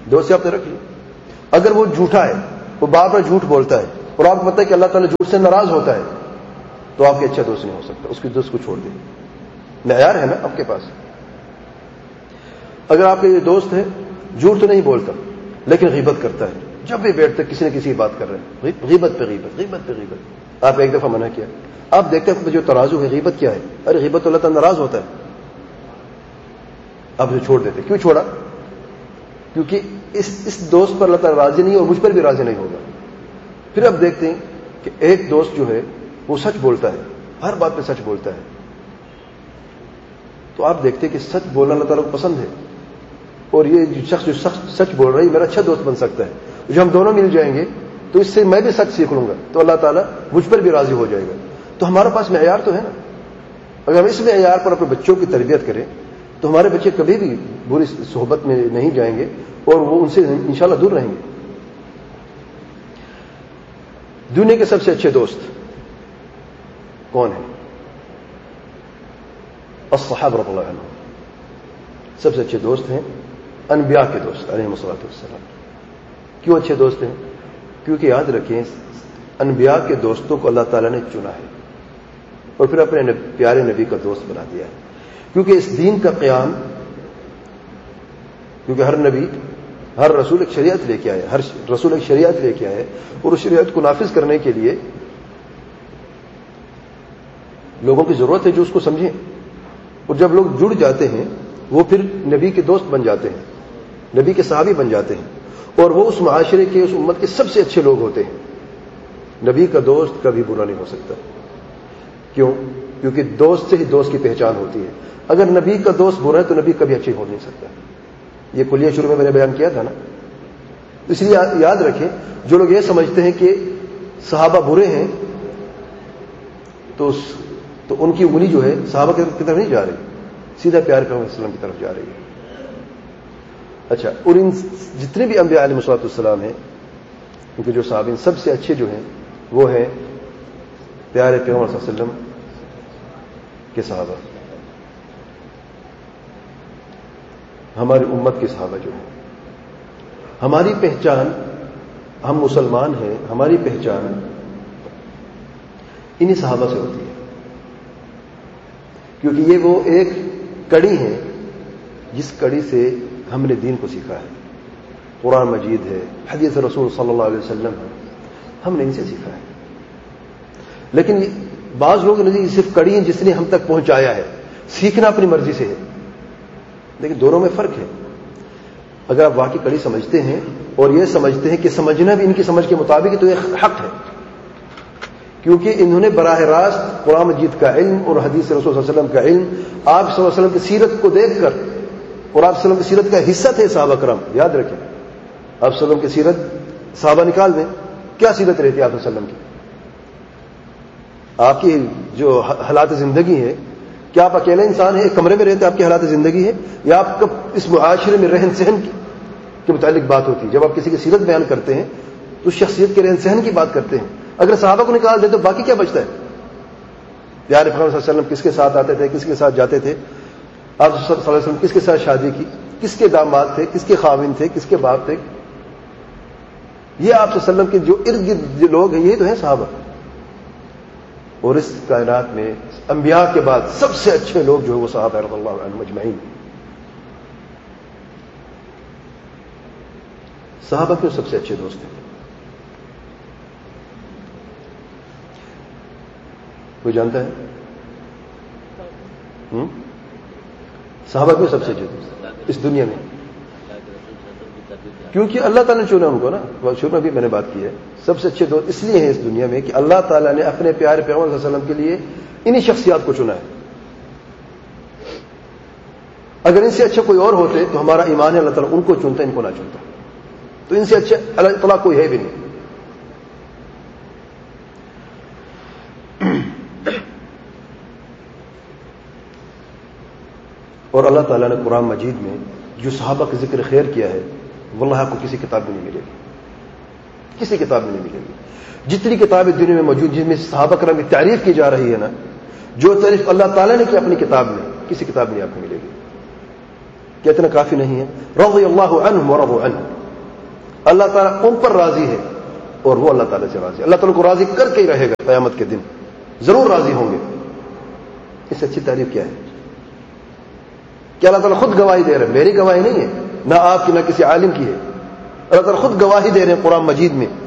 دوست آپ نے رکھ لی. اگر وہ جھوٹا ہے, وہ بار بار جھوٹ بولتا ہے اور آپ کو پتہ ہے کہ اللہ تعالیٰ جھوٹ سے ناراض ہوتا ہے, تو آپ کے اچھا دوست نہیں ہو سکتا. اس کی دوست کو چھوڑ دیں. معیار ہے نا آپ کے پاس. اگر آپ کا یہ دوست ہے, جھوٹ تو نہیں بولتا لیکن غیبت کرتا ہے, جب بھی بیٹھتے کسی نہ کسی کی بات کر رہے ہیں, غیبت پہ غیبت, غیبت پہ غیبت. آپ ایک دفعہ منع کیا, آپ دیکھتے ہیں جو ترازو ہے غیبت کیا ہے, ارے غیبت تو اللہ تعالیٰ ناراض ہوتا ہے, آپ اسے چھوڑ دیتے. کیوں چھوڑا؟ کیونکہ اس اس دوست پر اللہ تعالیٰ راضی نہیں اور مجھ پر بھی راضی نہیں ہوگا. پھر آپ دیکھتے ہیں کہ ایک دوست جو ہے وہ سچ بولتا ہے, ہر بات پہ سچ بولتا ہے, تو آپ دیکھتے ہیں کہ سچ بولنا اللہ تعالیٰ کو پسند ہے, اور یہ جو شخص جو سچ بول رہا ہے میرا اچھا دوست بن سکتا ہے. جو ہم دونوں مل جائیں گے تو اس سے میں بھی سچ سیکھ لوں گا, تو اللہ تعالیٰ مجھ پر بھی راضی ہو جائے گا. تو ہمارے پاس معیار تو ہے نا. اگر ہم اس معیار پر اپنے بچوں کی تربیت کریں تو ہمارے بچے کبھی بھی بری صحبت میں نہیں جائیں گے اور وہ ان سے انشاءاللہ دور رہیں گے. دنیا کے سب سے اچھے دوست کون ہیں؟ الصحابہ رضی اللہ عنہم. سب سے اچھے دوست ہیں انبیاء کے دوست علیہم الصلوۃ والسلام. کیوں اچھے دوست ہیں؟ کیونکہ یاد رکھیں انبیاء کے دوستوں کو اللہ تعالیٰ نے چنا ہے اور پھر اپنے پیارے نبی کا دوست بنا دیا ہے. کیونکہ اس دین کا قیام, کیونکہ ہر نبی ہر رسول ایک شریعت لے کے آئے, ہر رسول ایک شریعت لے کے آئے اور اس شریعت کو نافذ کرنے کے لیے لوگوں کی ضرورت ہے جو اس کو سمجھیں. اور جب لوگ جڑ جاتے ہیں وہ پھر نبی کے دوست بن جاتے ہیں, نبی کے صحابی بن جاتے ہیں, اور وہ اس معاشرے کے اس امت کے سب سے اچھے لوگ ہوتے ہیں. نبی کا دوست کبھی برا نہیں ہو سکتا. کیوں؟ کیونکہ دوست سے ہی دوست کی پہچان ہوتی ہے. اگر نبی کا دوست برا ہے تو نبی کبھی اچھے ہو نہیں سکتا. یہ کلیہ شروع میں میں نے بیان کیا تھا نا. اس لیے یاد رکھیں, جو لوگ یہ سمجھتے ہیں کہ صحابہ برے ہیں تو تو ان کی انگلی جو ہے صحابہ کی طرف نہیں جا رہی, سیدھا پیار پیغمبر صلی اللہ علیہ وسلم کی طرف جا رہی ہے. اچھا, اور ان جتنے بھی انبیاء علیہ الصلوۃ والسلام ہیں ان کے جو صحابین سب سے اچھے جو ہیں وہ ہیں پیارے پیغمبر صلی اللہ علیہ وسلم کے صحابہ. ہماری امت کے صحابہ جو ہیں, ہماری پہچان, ہم مسلمان ہیں, ہماری پہچان انہی صحابہ سے ہوتی ہے. کیونکہ یہ وہ ایک کڑی ہے جس کڑی سے ہم نے دین کو سیکھا ہے. قرآن مجید ہے, حدیث رسول صلی اللہ علیہ وسلم ہے, ہم نے ان سے سیکھا ہے. لیکن بعض لوگ نہیں, صرف کڑی ہیں جس نے ہم تک پہنچایا ہے, سیکھنا اپنی مرضی سے ہے. لیکن دونوں میں فرق ہے. اگر آپ واقعی کڑی سمجھتے ہیں اور یہ سمجھتے ہیں کہ سمجھنا بھی ان کی سمجھ کے مطابق ہے تو یہ حق ہے, کیونکہ انہوں نے براہ راست قرآن مجید کا علم اور حدیث رسول صلی اللہ علیہ وسلم کا علم آپ صلی اللہ علیہ وسلم کی سیرت کو دیکھ کر, اور آپ صلی اللہ علیہ وسلم کی سیرت کا حصہ تھے صحابہ کرام. یاد رکھیں, آپ صلی اللہ علیہ وسلم کی سیرت صحابہ نکال دیں, کیا سیرت رہتی ہے آپ صلی اللہ علیہ وسلم کی؟ آپ کی جو حالات زندگی ہے, کیا آپ اکیلے انسان ہیں, ایک کمرے میں رہتے آپ کی حالات زندگی ہے, یا آپ کا اس معاشرے میں رہن سہن کے متعلق بات ہوتی ہے؟ جب آپ کسی کی سیرت بیان کرتے ہیں تو شخصیت کے رہن سہن کی بات کرتے ہیں. اگر صحابہ کو نکال دیں تو باقی کیا بچتا ہے؟ پیارے پیغمبر صلی اللہ علیہ وسلم کس کے ساتھ آتے تھے, کس کے ساتھ جاتے تھے, آپ صلی اللہ علیہ وسلم کس کے ساتھ شادی کی, کس کے داماد تھے, کس کے خاوند تھے, کس کے باپ تھے, یہ آپ صلی اللہ علیہ وسلم کے جو ارد گرد جو لوگ ہیں یہ تو ہیں صحابہ. اور اس کائنات میں انبیاء کے بعد سب سے اچھے لوگ جو ہے وہ صحابہ رضی اللہ عنہم اجمعین. صحابہ کیوں سب سے اچھے دوست ہیں؟ کوئی جانتا ہے؟ ہم؟ صحابہ کیوں سب سے اچھے دوست اس دنیا میں؟ کیونکہ اللہ تعالیٰ نے چنا ان کو نا. شروع میں بھی میں نے بات کی ہے, سب سے اچھے دوست اس لیے ہیں اس دنیا میں کہ اللہ تعالیٰ نے اپنے پیارے پیغمبر صلی اللہ علیہ وسلم کے لیے انہی شخصیات کو چنا ہے. اگر ان سے اچھے کوئی اور ہوتے تو ہمارا ایمان ہے اللہ تعالیٰ ان کو چنتا, ان کو نہ چنتا. تو ان سے اچھے اللہ تعالیٰ کوئی ہے بھی نہیں. اور اللہ تعالیٰ نے قرآن مجید میں جو صحابہ کا ذکر خیر کیا ہے واللہ آپ کو کسی کتاب میں نہیں ملے گی, کسی کتاب میں نہیں ملے گی. جتنی کتابیں دنیا میں موجود جن میں صحابہ کرام کی تعریف کی جا رہی ہے نا, جو تعریف اللہ تعالیٰ نے کی اپنی کتاب میں, کسی کتاب میں آپ کو ملے گی. کیا اتنا کافی نہیں ہے؟ رضی اللہ عنہم ورضوا عنہ, اللہ تعالیٰ ان پر راضی ہے اور وہ اللہ تعالیٰ سے راضی ہے. اللہ تعالیٰ کو راضی کر کے ہی رہے گا قیامت کے دن, ضرور راضی ہوں گے. اس سے اچھی تعریف کیا ہے کہ اللہ تعالیٰ خود گواہی دے رہے ہیں, میری گواہی نہیں ہے, نہ آپ کی نہ کسی عالم کی ہے. اللہ تعالیٰ خود گواہی دے رہے ہیں قرآن مجید میں